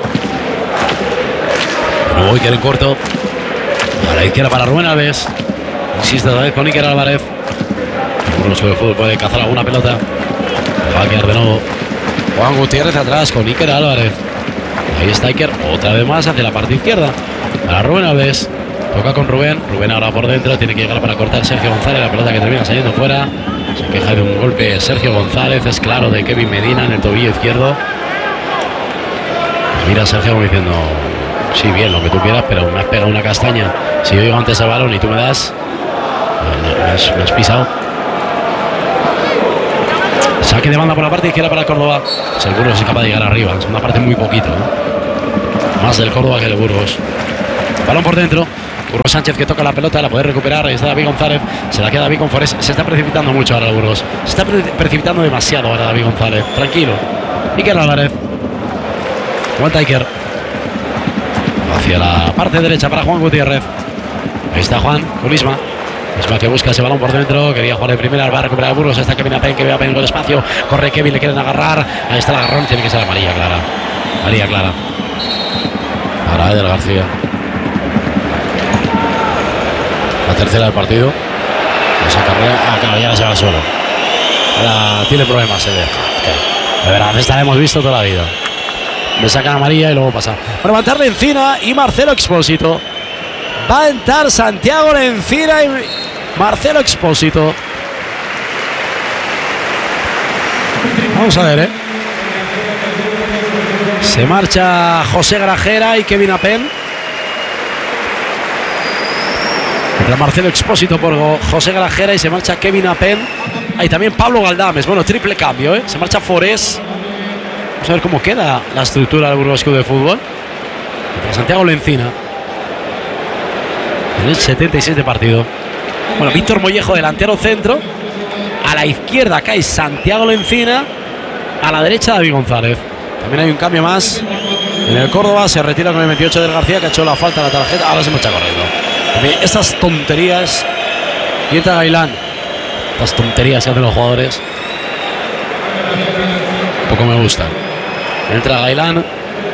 nuevo Iker en corto. A la izquierda para Rubén Alves. Insiste otra vez con Iker Álvarez. Uno sobre el fútbol puede cazar alguna pelota. Va a quedar de nuevo Juan Gutiérrez atrás con Iker Álvarez. Ahí está Iker otra vez más hacia la parte izquierda. Para Rubén Alves. Toca con Rubén. Rubén ahora por dentro. Tiene que llegar para cortar Sergio González. La pelota que termina saliendo fuera. Se queja de un golpe Sergio González. Es claro de Kevin Medina en el tobillo izquierdo. Mira Sergio como diciendo: sí, bien, lo que tú quieras, pero me has pegado una castaña. Si yo llego antes al balón y tú me das, me has, me has pisado. Saque de banda por la parte izquierda para el Córdoba. Si el Burgos es capaz de llegar arriba. Es una parte muy poquito, ¿eh? Más del Córdoba que del Burgos. Balón por dentro. Burgos Sánchez que toca la pelota, la puede recuperar. Ahí está David González. Se la queda David González. Se está precipitando mucho ahora el Burgos. Se está pre precipitando demasiado ahora David González. Tranquilo. Iker Álvarez. Aguanta Iker. Hacia la parte derecha para Juan Gutiérrez. Ahí está Juan con Isma. Isma que busca ese balón por dentro. Quería jugar de primera. Va a recuperar el Burgos. Está Kevin Apen. Que va a pedir el espacio. Corre Kevin. Le quieren agarrar. Ahí está el agarrón. Tiene que ser amarilla clara. Amarilla clara. Ahora Eder García. La tercera del partido. Esa carrera. Ah, claro, ya la se va al suelo. Ahora tiene problemas, se ve. De verdad, esta la hemos visto toda la vida. Me sacan amarilla y luego pasa. Para levantarle Encina y Marcelo Expósito. Va a entrar Santiago Lencina y Marcelo Expósito. Vamos a ver, ¿eh? Se marcha José Grajera y Kevin Apen. Entra Marcelo Expósito por José Grajera y se marcha Kevin Apen. Ahí también Pablo Galdames. Bueno, triple cambio, ¿eh? Se marcha Forés. Vamos a ver cómo queda la estructura del Burgos Club de Fútbol. Entra Santiago Lencina. En el setenta y siete partido. Bueno, Víctor Mollejo, delantero centro. A la izquierda cae Santiago Lencina. A la derecha David González. También hay un cambio más en el Córdoba. Se retira con el veintiocho del García, que ha hecho la falta a la tarjeta. Ahora se marcha corriendo. Estas tonterías. Y entra Gailán. Estas tonterías que hacen los jugadores. Poco me gustan. Entra Gailán.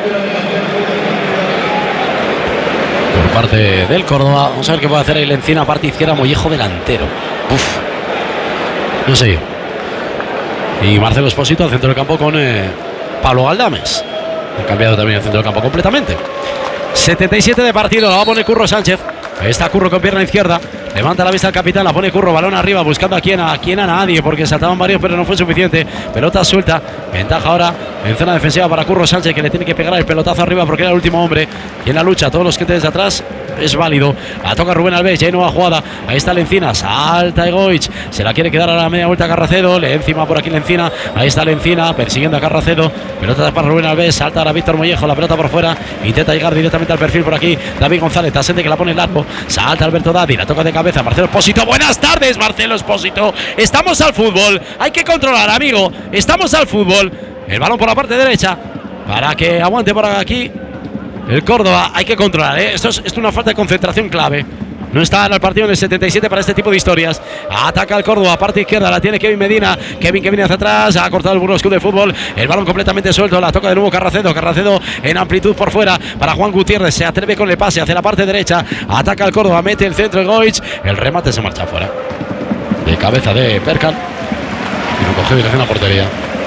Por parte del Córdoba. Vamos a ver qué puede hacer ahí Lencina. Parte izquierda, Mollejo delantero. Uf. No sé yo. Y Marcelo Expósito al centro del campo con eh, Pablo Galdames. Ha cambiado también el centro del campo completamente. setenta y siete de partido. La va a poner Curro Sánchez. Ahí está Curro con pierna izquierda. Levanta la vista al capitán, la pone Curro, balón arriba, buscando a quién, a quién, a nadie, porque saltaban varios, pero no fue suficiente. Pelota suelta, ventaja ahora en zona defensiva para Curro Sánchez, que le tiene que pegar el pelotazo arriba porque era el último hombre. Y en la lucha, todos los que desde atrás es válido. La toca Rubén Alves, ya hay nueva jugada. Ahí está Lencina, salta Egoich, se la quiere quedar a la media vuelta a Carracedo. Le encima por aquí Lencina, ahí está Lencina, persiguiendo a Carracedo. Pelota para Rubén Alves, salta ahora Víctor Mollejo, la pelota por fuera, intenta llegar directamente al perfil por aquí. David González, Tasente que la pone largo, salta Alberto Dadi, la toca de cabeza, Marcelo Expósito. Buenas tardes, Marcelo Expósito. Estamos al fútbol, hay que controlar, amigo. Estamos al fútbol. El balón por la parte derecha para que aguante por aquí el Córdoba. Hay que controlar, ¿eh? Esto es, esto es una falta de concentración clave. No está en el partido en el setenta y siete para este tipo de historias. Ataca el Córdoba, parte izquierda, la tiene Kevin Medina. Kevin que viene hacia atrás, ha cortado el Burgos Club de Fútbol. El balón completamente suelto, la toca de nuevo Carracedo. Carracedo en amplitud por fuera para Juan Gutiérrez. Se atreve con el pase hacia la parte derecha. Ataca el Córdoba, mete el centro de Goich. El remate se marcha afuera. De cabeza de Perkan. Y lo cogió dirección a la portería.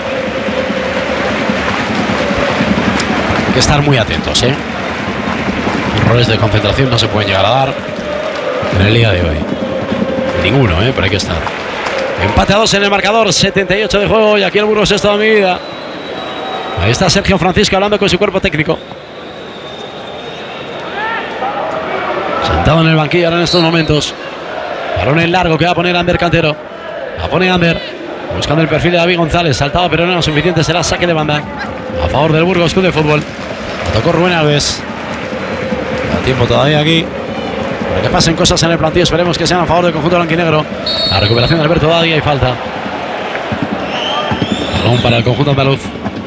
Hay que estar muy atentos, ¿eh? Errores de concentración no se pueden llegar a dar en el día de hoy. Ninguno, ¿eh? Pero hay que estar. Empate a dos en el marcador, setenta y ocho de juego. Y aquí el Burgos es toda mi vida. Ahí está Sergio Francisco hablando con su cuerpo técnico. Sentado en el banquillo ahora en estos momentos. Balón en largo que va a poner Ander Cantero. La pone Ander. Buscando el perfil de David González. Saltaba pero no era suficiente. Será saque de banda a favor del Burgos Club de Fútbol. La tocó Rubén Alves. Da tiempo todavía aquí para que pasen cosas en el plantillo. Esperemos que sean a favor del conjunto blanquinegro. La recuperación de Alberto Dadi y falta. Balón para el conjunto andaluz.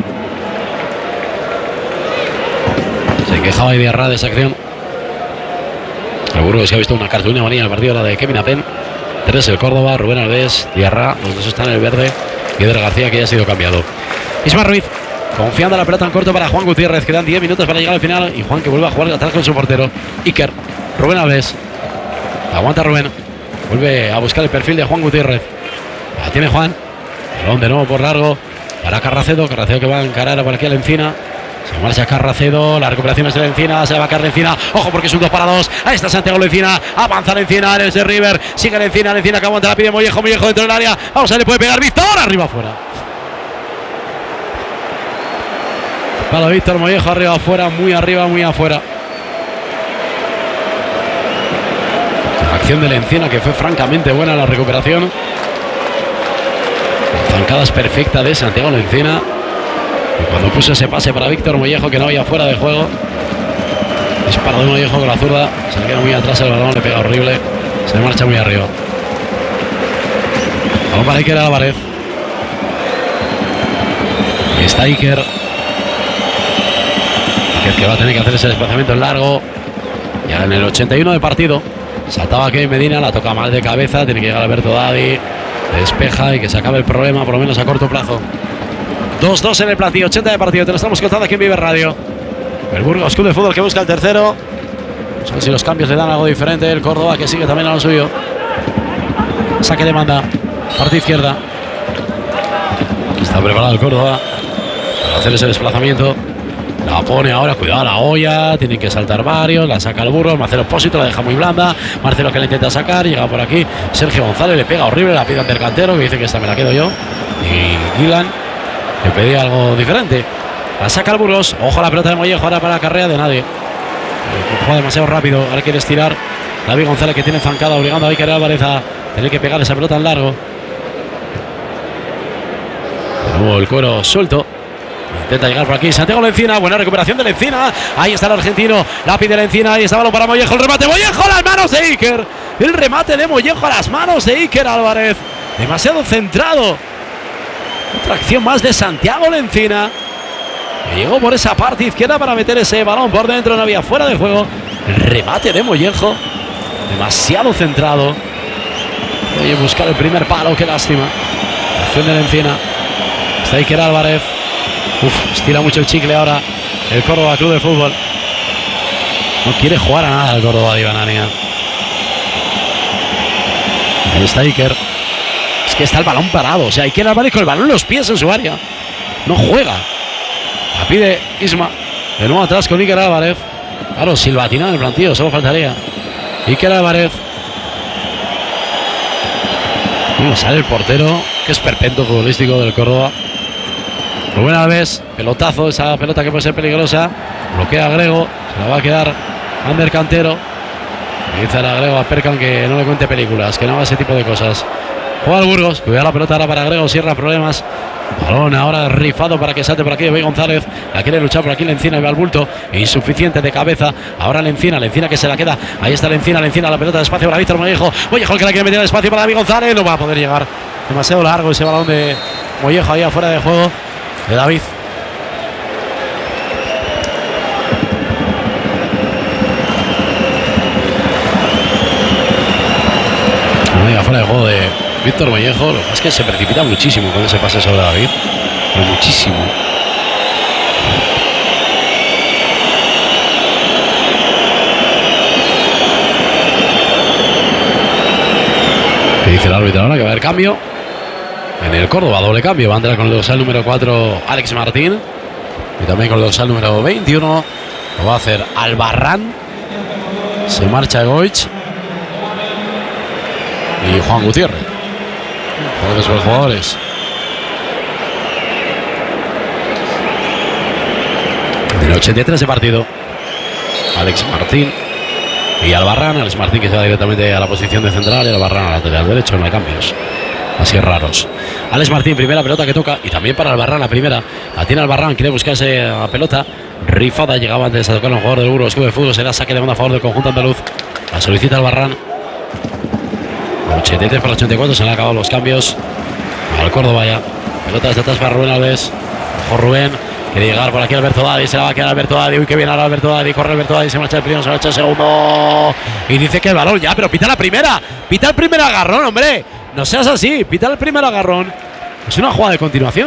Se quejaba Diarra de esa acción. El Burgos que ha visto una cartulina amarilla en el partido, la de Kevin Apen. Tres el Córdoba, Rubén Alves, Diarra. Los dos están en el verde. Y Eder García que ya ha sido cambiado. Isma Ruiz confiando la pelota en corto para Juan Gutiérrez. Quedan diez minutos para llegar al final. Y Juan que vuelve a jugar atrás con su portero. Iker. Rubén Alves. Aguanta Rubén. Vuelve a buscar el perfil de Juan Gutiérrez. La tiene Juan. Balón de nuevo por largo para Carracedo. Carracedo que va a encarar por aquí a Lencina. Se marcha Carracedo. La recuperación es de Lencina. Se va a caer Lencina. Ojo porque es un dos para dos. Ahí está Santiago Lencina. Avanza Lencina. Eres de River. Sigue Lencina. Lencina que aguanta. La pide Mollejo. Mollejo dentro del área. Vamos a ver, le puede pegar Víctor. Arriba afuera. Para Víctor Mollejo. Arriba afuera. Muy arriba. Muy afuera. Acción de Lencina que fue francamente buena la recuperación. zancada es perfecta de Santiago Lencina. Y cuando puso ese pase para Víctor Mollejo, que no había fuera de juego, disparo de Mollejo con la zurda, se le queda muy atrás el balón, le pega horrible, se le marcha muy arriba. Balón para Iker Álvarez. Y está Iker. Iker que va a tener que hacer ese desplazamiento en largo. Ya en el ochenta y uno de partido. Saltaba Kevin Medina, la toca mal de cabeza, tiene que llegar Alberto Dadi, despeja y que se acabe el problema, por lo menos a corto plazo. dos dos en el plantilla, ochenta de partido, te lo estamos contando aquí en Vive Radio. El Burgos Club de Fútbol que busca el tercero. No sé si los cambios le dan algo diferente. El Córdoba que sigue también a lo suyo. Saque de banda, parte izquierda. Está preparado el Córdoba para hacer ese desplazamiento. La pone ahora, cuidado la olla, tienen que saltar varios, la saca el Burgos, Marcelo Pósito la deja muy blanda, Marcelo que la intenta sacar, llega por aquí, Sergio González le pega horrible, la pide ante el cantero, que dice que esta me la quedo yo, y Gilan, que pedía algo diferente, la saca el Burgos, ojo a la pelota de Mollejo ahora para la carrera de nadie, juega demasiado rápido, ahora quiere estirar, David González que tiene zancada, obligando a Iker Álvarez a tener que pegar esa pelota en largo, de nuevo el cuero suelto. Intenta llegar por aquí Santiago Lencina, buena recuperación de Lencina, ahí está el argentino, la pide Lencina, ahí está el balón para Mollejo, el remate, Mollejo a las manos de Iker, el remate de Mollejo a las manos de Iker Álvarez, demasiado centrado, otra acción más de Santiago Lencina, que llegó por esa parte izquierda para meter ese balón por dentro, no había fuera de juego, el remate de Mollejo, demasiado centrado, voy a buscar el primer palo, qué lástima, la acción de Lencina, está Iker Álvarez. Uf, estira mucho el chicle ahora el Córdoba Club de Fútbol. No quiere jugar a nada el Córdoba de Iván Ania. Ahí está Iker. Es que está el balón parado. O sea, Iker Álvarez con el balón en los pies en su área. No juega. La pide Isma. De nuevo atrás con Iker Álvarez. Claro, silbatina en el plantillo, solo faltaría. Iker Álvarez. Bueno, sale el portero, que es perpetuo futbolístico del Córdoba. Rubén Alves, pelotazo, esa pelota que puede ser peligrosa. Bloquea a Grego, se la va a quedar Ander Cantero. Dice a Grego a Perkan que no le cuente películas, que no haga ese tipo de cosas. Juega el Burgos, cuidado la pelota ahora para Grego, cierra problemas. Balón ahora rifado para que salte por aquí David González. La quiere luchar por aquí Lencina y va al bulto. Insuficiente de cabeza. Ahora Lencina, Lencina que se la queda. Ahí está Lencina, Lencina, la pelota de espacio para Víctor Mollejo. Mollejo que la quiere meter al espacio para David González. No va a poder llegar. Demasiado largo ese balón de Mollejo ahí afuera de juego de David. Ahí afuera de juego de Víctor Mollejo. Lo que pasa es que se precipita muchísimo con ese pase sobre David. Pero muchísimo. ¿Qué dice el árbitro ahora? Que va a haber cambio en el Córdoba, doble cambio. Va a entrar con el dorsal número cuatro Alex Martín. Y también con el dorsal número veintiuno. Lo va a hacer Albarrán. Se marcha Goich. Y Juan Gutiérrez. Jugadores por jugadores. En el ochenta y tres de partido. Alex Martín y Albarrán. Alex Martín que se va directamente a la posición de central y Albarrán a la lateral derecho. No hay cambios así raros. Alex Martín, primera pelota que toca. Y también para Albarrán la primera. La tiene Albarrán, quiere buscarse la pelota. Rifada, llegaba antes a tocar a un jugador del Burgos Club de Fútbol. Será saque de banda a favor del conjunto andaluz. La solicita Albarrán. ochenta y tres para ochenta y cuatro, se le han acabado los cambios al Córdoba ya. Pelota desde atrás para Rubén Alves. Ojo Rubén, quiere llegar por aquí Alberto Dadi, se la va a quedar Alberto Dadi. Uy, que viene ahora Alberto Dadi, corre Alberto Dadi, se marcha el primero, se marcha el segundo. Y dice que el balón ya, pero pita la primera. Pita el primer agarrón, hombre. No seas así, pita el primer agarrón. Es una jugada de continuación.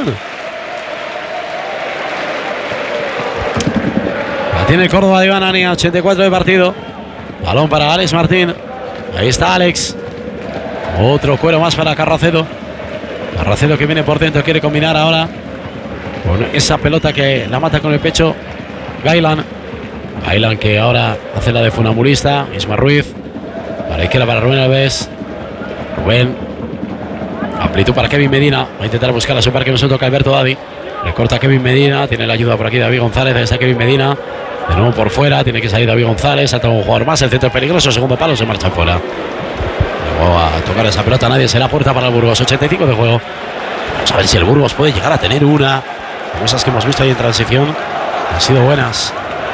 La tiene el Córdoba de Iván Ania, ochenta y cuatro de partido. Balón para Alex Martín. Ahí está Alex. Otro cuero más para Carracedo. Carracedo que viene por dentro, quiere combinar ahora con esa pelota que la mata con el pecho Gailan. Gailan que ahora hace la de funambulista. Isma Ruiz. Para izquierda para Rubén Alves. Rubén. Amplitud para Kevin Medina. Va a intentar buscar a su par que no se toca Alberto Dadi. Recorta Kevin Medina. Tiene la ayuda por aquí David González. Ahí está Kevin Medina. De nuevo por fuera. Tiene que salir David González. Salta un jugador más. El centro es peligroso. Segundo palo, se marcha fuera. A tocar esa pelota, nadie será puerta para el Burgos. ochenta y cinco de juego. Vamos a ver si el Burgos puede llegar a tener una. Cosas que hemos visto ahí en transición han sido buenas.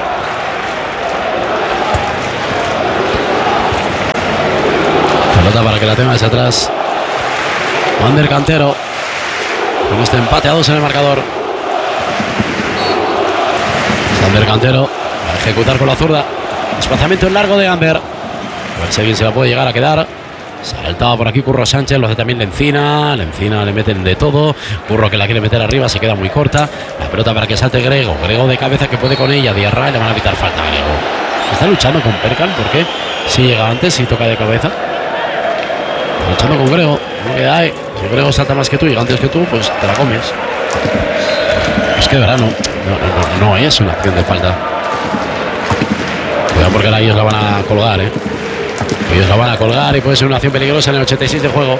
Pelota para que la tenga desde atrás Ander Cantero, con este empate a dos en el marcador. Ander Cantero va a ejecutar con la zurda. Desplazamiento en largo de Ander. A ver si alguien se la puede llegar a quedar. Saltaba por aquí Curro Sánchez, lo hace también Lencina. Lencina le meten de todo. Curro que la quiere meter arriba, se queda muy corta. La pelota para que salte Grego. Grego de cabeza que puede con ella. Diarra y le van a pitar falta a Grego. Está luchando con Perkan, ¿por qué? Si llega antes, si toca de cabeza. Está luchando con Grego. No queda ahí. Si Grego salta más que tú y llega antes que tú, pues te la comes. Es que de verdad no, no, no, no es una acción de falta. Cuidado porque ahora ellos la van a colgar, eh. Ellos la van a colgar y puede ser una acción peligrosa en el ochenta y seis de juego.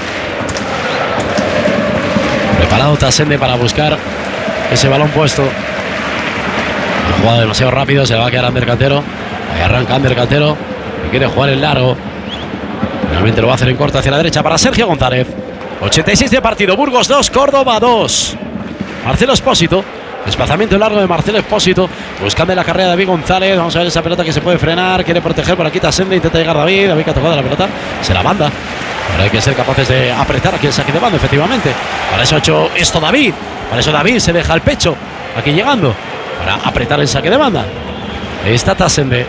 Preparado Tasende para buscar ese balón puesto. Ha jugado demasiado rápido, se le va a quedar Ander Cantero. Ahí arranca Ander Cantero, que quiere jugar en largo. Finalmente lo va a hacer en corto hacia la derecha para Sergio González. ochenta y seis de partido, Burgos dos, Córdoba dos. Marcelo Espósito. Desplazamiento largo de Marcelo Espósito, buscando la carrera de David González. Vamos a ver esa pelota que se puede frenar. Quiere proteger por aquí Tasende, intenta llegar David. David que ha tocado la pelota, se la manda. Ahora hay que ser capaces de apretar aquí el saque de banda, efectivamente. Para eso ha hecho esto David. Para eso David se deja el pecho aquí llegando, para apretar el saque de banda. Ahí está Tasende.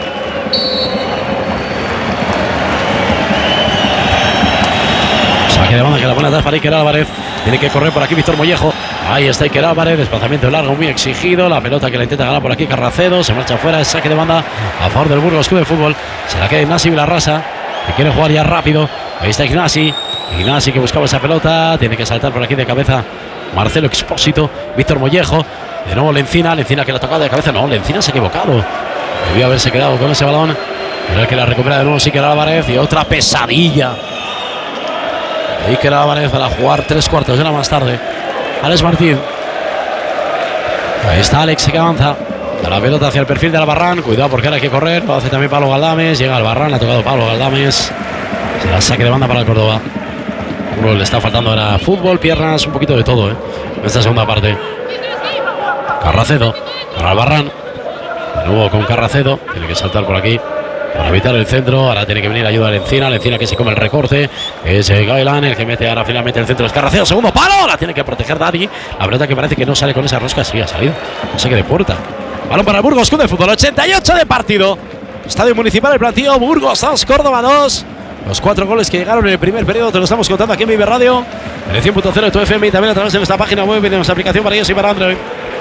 Saque de banda que la pone atrás para Iker Álvarez. Tiene que correr por aquí Víctor Mollejo. Ahí está Iker Álvarez, desplazamiento largo muy exigido. La pelota que la intenta ganar por aquí Carracedo. Se marcha fuera, el saque de banda a favor del Burgos Club de Fútbol. Se la queda Ignasi Vilarrasa, que quiere jugar ya rápido. Ahí está Ignasi. Ignasi que buscaba esa pelota. Tiene que saltar por aquí de cabeza Marcelo Expósito. Víctor Mollejo. De nuevo Lencina. Lencina que la ha tocado de cabeza. No, Lencina se ha equivocado. Debió haberse quedado con ese balón. Pero el que la recupera de nuevo sí que era Álvarez. Y otra pesadilla. Ahí que era Álvarez para jugar tres cuartos de hora más tarde. Alex Martín. Ahí está Alex que avanza. Da la pelota hacia el perfil de Albarrán. Cuidado porque ahora hay que correr. Lo hace también Pablo Galdames. Llega Albarrán. Ha tocado Pablo Galdames. Se la saque de banda para el Córdoba. Uno le está faltando ahora fútbol, piernas, un poquito de todo, ¿eh? En esta segunda parte. Carracedo. Con Albarrán. De nuevo con Carracedo. Tiene que saltar por aquí para evitar el centro. Ahora tiene que venir ayuda de Lencina. Lencina que se come el recorte. Es Gailan el que mete ahora finalmente el centro. Es Carracedo. Segundo palo. Ahora tiene que proteger Daddy. La pelota que parece que no sale con esa rosca. Sí, ha salido. Saque de puerta. Balón para el Burgos Club de Fútbol. ochenta y ocho de partido. Estadio Municipal, el plantío. Burgos dos, Córdoba dos. Los cuatro goles que llegaron en el primer periodo te lo estamos contando aquí en Vive Radio. En el cien punto cero de tu F M y también a través de nuestra página web y de nuestra aplicación para iOS y para Android.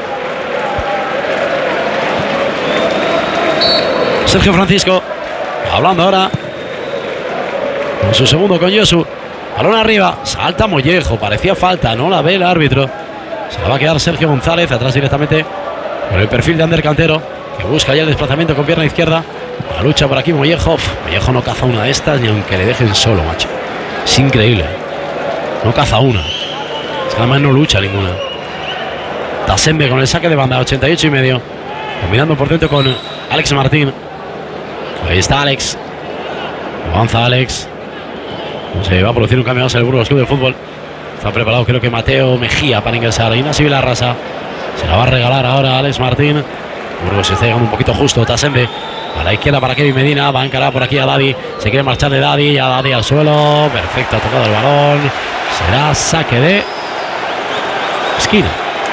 Sergio Francisco. Hablando ahora con su segundo con Josu. Balón arriba, salta Mollejo, parecía falta, no la ve el árbitro. Se la va a quedar Sergio González, atrás directamente con el perfil de Ander Cantero, que busca ya el desplazamiento con pierna izquierda. La lucha por aquí Mollejo. Uf, Mollejo no caza una de estas ni aunque le dejen solo, macho. Es increíble. No caza una. Es que además no lucha ninguna. Tasende con el saque de banda, ochenta y ocho y medio. Combinando por dentro con Alex Martín. Ahí está Alex. Avanza Alex. Se va a producir un cambio más en el Burgos Club de Fútbol. Está preparado creo que Mateo Mejía para ingresar. Ignasi Vilarrasa. Se la va a regalar ahora a Alex Martín. Burgos se está llegando un poquito justo. Tasende a la izquierda para Kevin Medina. Va a encarar por aquí a Daddy. Se quiere marchar de Daddy. Ya Daddy al suelo. Perfecto, ha tocado el balón. Será saque de esquina.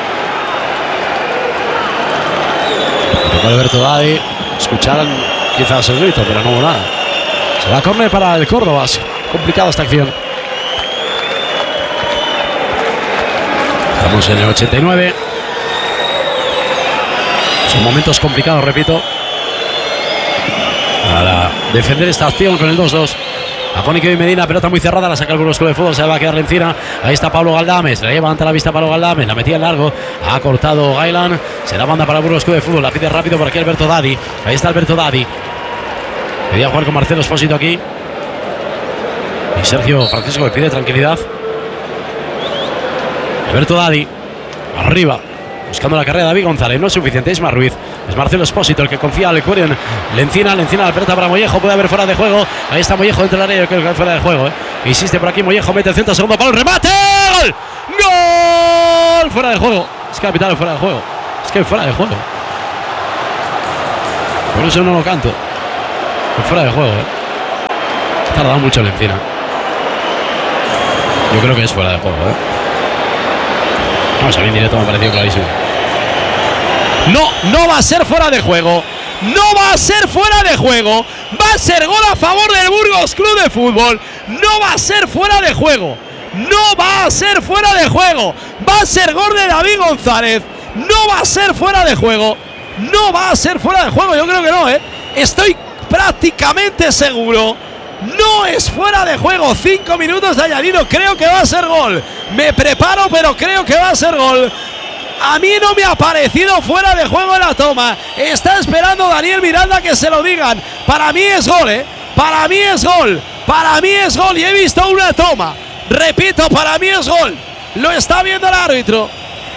Tocó Alberto Daddy. Escucharon quizás el grito, pero no hubo nada. Será córner para el Córdoba. Complicada esta acción. Estamos en el ochenta y nueve. Son momentos complicados, repito, para defender esta acción con el dos dos. La pone Kevin Medina, pelota muy cerrada, la saca el Burgos Club de Fútbol, se la va a quedar encima. Ahí está Pablo Galdames, la lleva ante la vista Pablo Galdames, la metía en largo, ha cortado Gailan, se la manda para el Burgos Club de Fútbol, la pide rápido por aquí Alberto Daddy. Ahí está Alberto Daddy. Quería jugar con Marcelo Espósito aquí. Y Sergio Francisco le pide tranquilidad. Alberto Daddy, arriba, buscando la carrera de David González, no es suficiente, es más Ruiz. Es Marcelo Espósito el que confía al Curion. Lencina, Lencina la pelota para Mollejo, puede haber fuera de juego. Ahí está Mollejo dentro del área, yo creo que fuera de juego, ¿eh? Insiste por aquí Mollejo, mete el centro, segundo palo, remate. ¡Gol! ¡Gol! Fuera de juego. Es que ha pitado fuera de juego. Es que fuera de juego. Por eso no lo canto. Es fuera de juego, ¿eh? Ha tardado mucho en encina. Yo creo que es fuera de juego, ¿eh? Vamos a ver en directo, me ha parecido clarísimo. No, no va a ser fuera de juego. No va a ser fuera de juego. Va a ser gol a favor del Burgos Club de Fútbol. No va a ser fuera de juego. No va a ser fuera de juego. Va a ser gol de David González. No va a ser fuera de juego. No va a ser fuera de juego. Yo creo que no, ¿eh? Estoy prácticamente seguro. No es fuera de juego. Cinco minutos de añadido. Creo que va a ser gol. Me preparo, pero creo que va a ser gol. A mí no me ha parecido fuera de juego en la toma. Está esperando Daniel Miranda que se lo digan. Para mí es gol, ¿eh? Para mí es gol. Para mí es gol. Y he visto una toma. Repito, para mí es gol. Lo está viendo el árbitro.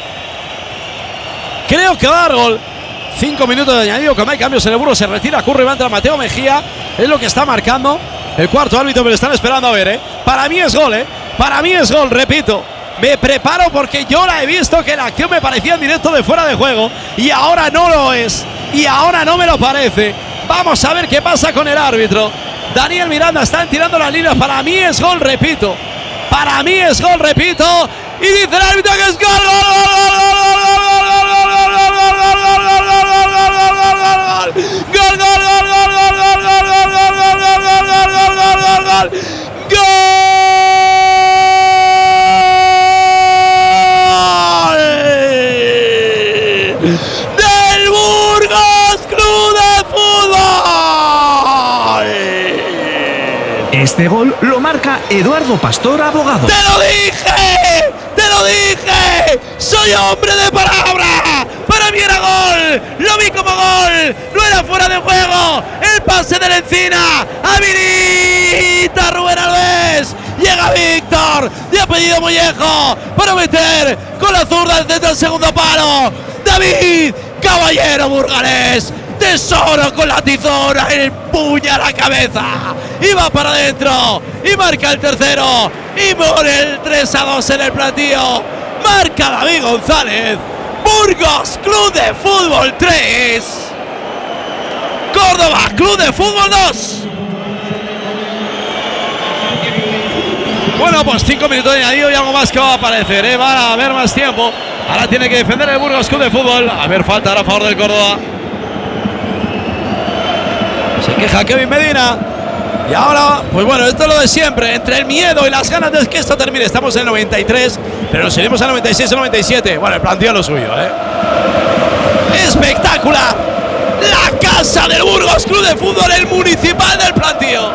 Creo que va a dar gol. Cinco minutos de añadido. Como hay cambios en el Burgos, se retira Curry, va a entrar Mateo Mejía. Es lo que está marcando el cuarto árbitro, pero están esperando a ver, ¿eh? Para mí es gol, ¿eh? Para mí es gol, repito. Me preparo porque yo la he visto que la acción me parecía en directo de fuera de juego. Y ahora no lo es. Y ahora no me lo parece. Vamos a ver qué pasa con el árbitro. Daniel Miranda están tirando las líneas. Para mí es gol, repito. Para mí es gol, repito. Y dice el árbitro que es gol, gol, del Burgos Club de Fútbol. Este gol lo marca Eduardo Pastor, abogado. ¡Te lo dije! ¡Te lo dije! ¡Soy hombre de palabra! ¡Para mí era gol! ¡Lo vi como gol! ¡No era fuera de juego! ¡El pase de la Encina! ¡Habilita a Rubén Alves! ¡Llega Víctor! ¡De apellido Mollejo! ¡Para meter con la zurda al centro del segundo palo! ¡David Caballero burgalés! Tesoro con la tizona, el puño a la cabeza y va para adentro y marca el tercero y pone el tres a dos en el platillo. Marca David González. Burgos Club de Fútbol tres, Córdoba Club de Fútbol dos. Bueno, pues cinco minutos de añadido y algo más que va a aparecer, ¿eh? Van a haber más tiempo. Ahora tiene que defender el Burgos Club de Fútbol. A ver, falta ahora a favor del Córdoba. Se queja Kevin Medina. Y ahora, pues bueno, esto es lo de siempre. Entre el miedo y las ganas de que esto termine. Estamos en el noventa y tres, pero nos iremos al noventa y seis o noventa y siete. Bueno, el planteo es lo suyo, ¿eh? ¡Espectacular! La casa del Burgos Club de Fútbol, el municipal del planteo.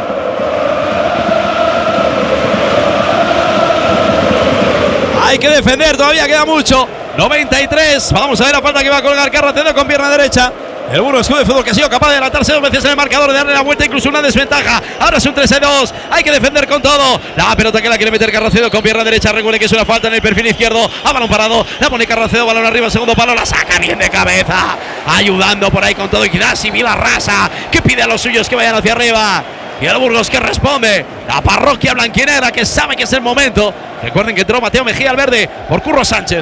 Hay que defender, todavía queda mucho. noventa y tres. Vamos a ver la falta que va a colgar Carracedo con pierna derecha. El Burgos Club de Fútbol que ha sido capaz de adelantarse dos veces en el marcador, de darle la vuelta, incluso una desventaja. Ahora es un tres a dos. Hay que defender con todo. La pelota que la quiere meter Carracedo con pierna derecha. Recuerde que es una falta en el perfil izquierdo. A balón parado. La pone Carracedo, balón arriba, segundo palo. La saca bien de cabeza. Ayudando por ahí con todo. Ignacio Vilarrasa, que pide a los suyos que vayan hacia arriba. Y el Burgos que responde. La parroquia blanquinegra que sabe que es el momento. Recuerden que entró Mateo Mejía al verde por Curro Sánchez.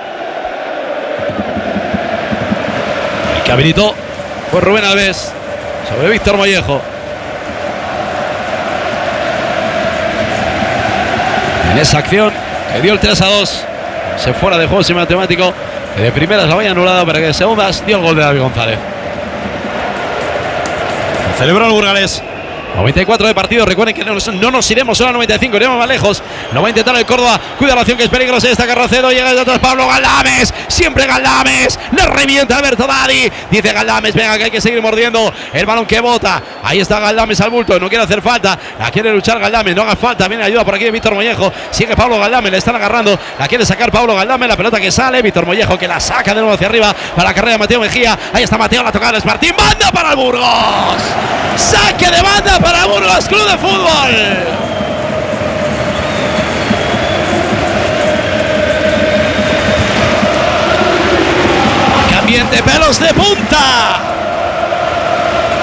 El que habilitó fue Rubén Alves sobre Víctor Mollejo. En esa acción que dio el tres a dos, se fuera de juego sin matemático, que de primeras la había anulado, pero que de segundas dio el gol de David González. Lo celebró el burgalés. noventa y cuatro de partido. Recuerden que no nos, no nos iremos solo a noventa y cinco, iremos más lejos. Lo va a intentar el Córdoba. Cuida la acción que es peligrosa. Está Carracedo. Llega desde atrás Pablo Galdames. Siempre Galdames. Le revienta Alberto Dadi. Dice Galdames, venga que hay que seguir mordiendo el balón que bota. Ahí está Galdames al bulto. No quiere hacer falta. La quiere luchar Galdames. No haga falta. Viene ayuda por aquí de Víctor Mollejo. Sigue Pablo Galdames. Le están agarrando. La quiere sacar Pablo Galdames. La pelota que sale. Víctor Mollejo que la saca de nuevo hacia arriba para la carrera de Mateo Mejía. Ahí está Mateo. La tocada es Martín. Banda para el Burgos. Saque de banda para el Burgos Club de Fútbol. Ambiente, pelos de punta.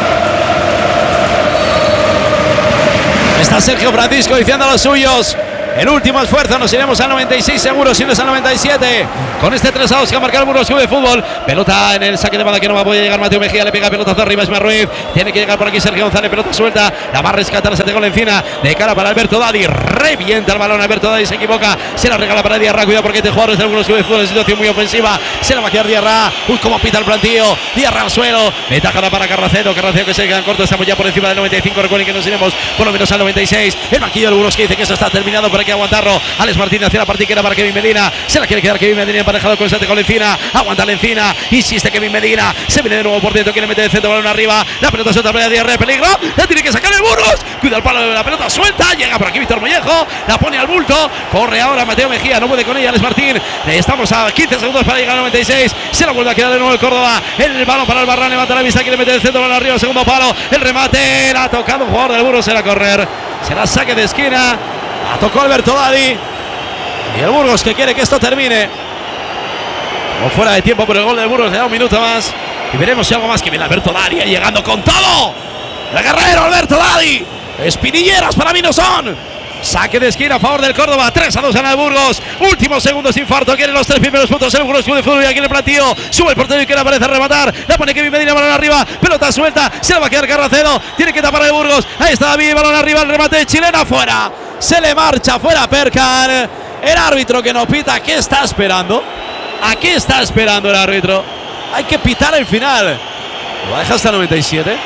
Está Sergio Francisco diciendo a los suyos el último esfuerzo, nos iremos al noventa y seis seguro, si no es al noventa y siete, con este tres a dos que ha marcado el Burgos Club de Fútbol. Pelota en el saque de banda que no va a poder llegar Mateo Mejía, le pega pelotazo arriba, es Ruiz, tiene que llegar por aquí Sergio González, pelota suelta, la va a rescatar la Santiago Encina, de cara para Alberto Dadi, revienta el balón, Alberto Dadi se equivoca, se la regala para Diarra, cuidado porque este jugador es del Burgos Club de Fútbol en situación muy ofensiva, se la va a quedar Diarra, uy, cómo pita el plantío, Diarra al suelo, metajada para Carracedo, Carracedo que se queda corto, estamos ya por encima del noventa y cinco, recuerden que nos iremos por lo menos al noventa y seis, el banquillo del Burgos que dice que eso está terminado, pero hay que aguantarlo, Alex Martínez hacia la partiquera para Kevin Medina, se la quiere quedar Kevin Medina emparejado con Santiago Encina, aguanta la Encina, insiste Kevin Medina, se viene de nuevo por dentro, quiere meter el centro, balón arriba, la pelota suelta para Diarra, peligro, la tiene que sacar el Burgos, cuida el palo de la pelota suelta, llega por aquí Víctor Mollejo, la pone al bulto, corre ahora Mateo Mejía, no puede con ella Alex Martín, estamos a quince segundos para llegar al noventa y seis, se la vuelve a quedar de nuevo el Córdoba, el balón para el Barran, levanta la vista, quiere meter el centro, balón arriba, segundo palo, el remate, la ha tocado un jugador del Burgos, será correr, será saque de esquina, la tocó Alberto Dadi, y el Burgos que quiere que esto termine, como fuera de tiempo por el gol del Burgos, le da un minuto más, y veremos si algo más que viene Alberto Dadi, llegando con todo, el guerrero Alberto Dadi, espinilleras para mí no son. Saque de esquina a favor del Córdoba, tres a dos gana el Burgos, últimos segundos, infarto, quiere los tres primeros puntos el Burgos Club de Fútbol y aquí en el plantío, sube el portero y quiere aparecer a rematar, la pone Kevin Medina, balón arriba, pelota suelta, se la va a quedar Carracedo, tiene que tapar el Burgos, ahí está David, balón arriba, el remate de chilena fuera, se le marcha fuera Perkan, el árbitro que no pita, ¿qué está esperando? ¿A qué está esperando el árbitro? Hay que pitar el final, lo deja hasta el noventa y siete,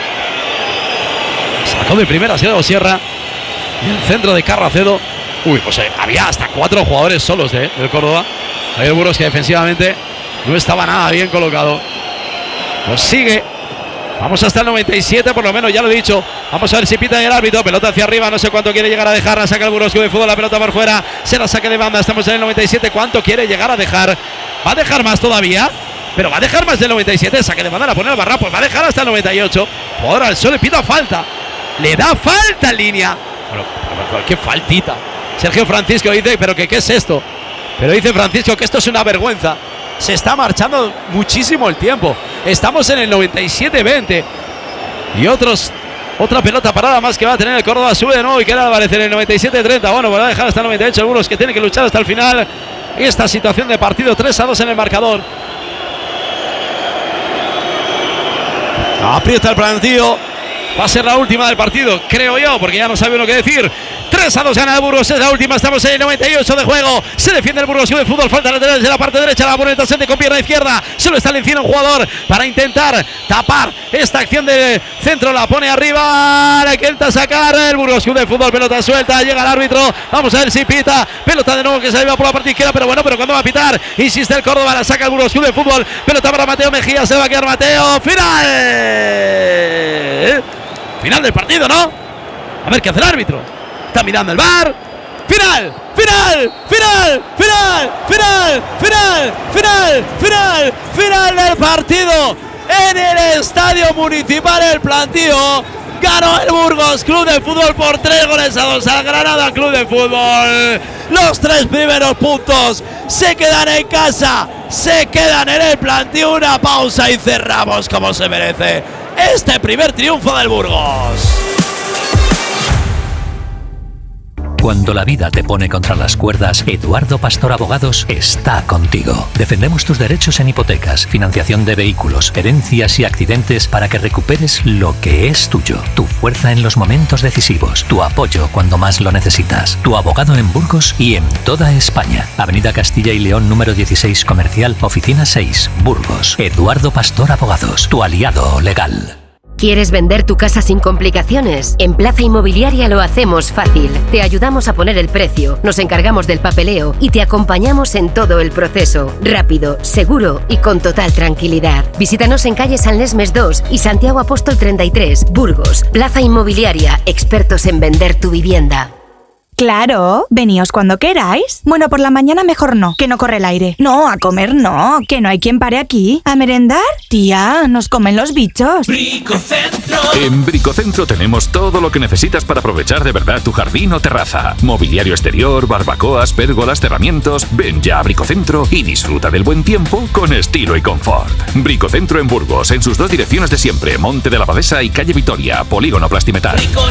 sacó de primera, Diego Sierra. Y el centro de Carracedo. Uy, pues eh, había hasta cuatro jugadores solos eh, del Córdoba. Hay el Burgos que defensivamente no estaba nada bien colocado. Pues sigue. Vamos hasta el noventa y siete, por lo menos, ya lo he dicho. Vamos a ver si pita el árbitro. Pelota hacia arriba, no sé cuánto quiere llegar a dejar. La saca el Burgos Club de Fútbol, la pelota por fuera. Se la saque de banda. Estamos en el noventa y siete. ¿Cuánto quiere llegar a dejar? ¿Va a dejar más todavía? Pero va a dejar más del noventa y siete. Saque de banda, la pone al Barra. Pues va a dejar hasta el noventa y ocho. Ahora el sol le pita falta. Le da falta en línea. Bueno, qué faltita. Sergio Francisco dice, pero que qué es esto. Pero dice Francisco que esto es una vergüenza. Se está marchando muchísimo el tiempo. Estamos en el noventa y siete veinte. Y otros, otra pelota parada más que va a tener el Córdoba. Sube de nuevo y queda Álvarez en el noventa y siete treinta. Bueno, va a dejar hasta el noventa y ocho. Algunos que tienen que luchar hasta el final. Esta situación de partido tres a dos en el marcador. Aprieta el plantío. Va a ser la última del partido, creo yo, porque ya no sabe uno qué decir. tres a dos gana el Burgos, es la última, estamos en el noventa y ocho de juego. Se defiende el Burgos Club de Fútbol, falta lateral desde la parte derecha, la pone el con pierna izquierda. Solo está encima un jugador para intentar tapar esta acción de centro, la pone arriba, le intenta sacar el Burgos Club de Fútbol, pelota suelta, llega el árbitro, vamos a ver si pita, pelota de nuevo que se va por la parte izquierda, pero bueno, pero cuando va a pitar, insiste el Córdoba, la saca el Burgos Club de Fútbol, pelota para Mateo Mejía, se va a quedar Mateo, final. Final del partido, ¿no? A ver qué hace el árbitro. Está mirando el V A R. Final, final, final, final, final, final, final, final, final del partido. En el Estadio Municipal El Plantío. Ganó el Burgos Club de Fútbol por tres goles a dos al Granada Club de Fútbol. Los tres primeros puntos se quedan en casa, se quedan en El Plantío. Una pausa y cerramos como se merece este primer triunfo del Burgos. Cuando la vida te pone contra las cuerdas, Eduardo Pastor Abogados está contigo. Defendemos tus derechos en hipotecas, financiación de vehículos, herencias y accidentes para que recuperes lo que es tuyo. Tu fuerza en los momentos decisivos, tu apoyo cuando más lo necesitas. Tu abogado en Burgos y en toda España. Avenida Castilla y León número dieciséis Comercial, Oficina seis, Burgos. Eduardo Pastor Abogados, tu aliado legal. ¿Quieres vender tu casa sin complicaciones? En Plaza Inmobiliaria lo hacemos fácil. Te ayudamos a poner el precio, nos encargamos del papeleo y te acompañamos en todo el proceso. Rápido, seguro y con total tranquilidad. Visítanos en calle San Lesmes dos y Santiago Apóstol treinta y tres, Burgos. Plaza Inmobiliaria, expertos en vender tu vivienda. Claro, veníos cuando queráis. Bueno, por la mañana mejor no, que no corre el aire. No, a comer no, que no hay quien pare aquí. ¿A merendar? Tía, nos comen los bichos. Bricocentro. En Bricocentro tenemos todo lo que necesitas para aprovechar de verdad tu jardín o terraza. Mobiliario exterior, barbacoas, pérgolas, cerramientos. Ven ya a Bricocentro y disfruta del buen tiempo con estilo y confort. Bricocentro en Burgos, en sus dos direcciones de siempre, Monte de la Abadesa y Calle Vitoria, Polígono Plastimetal.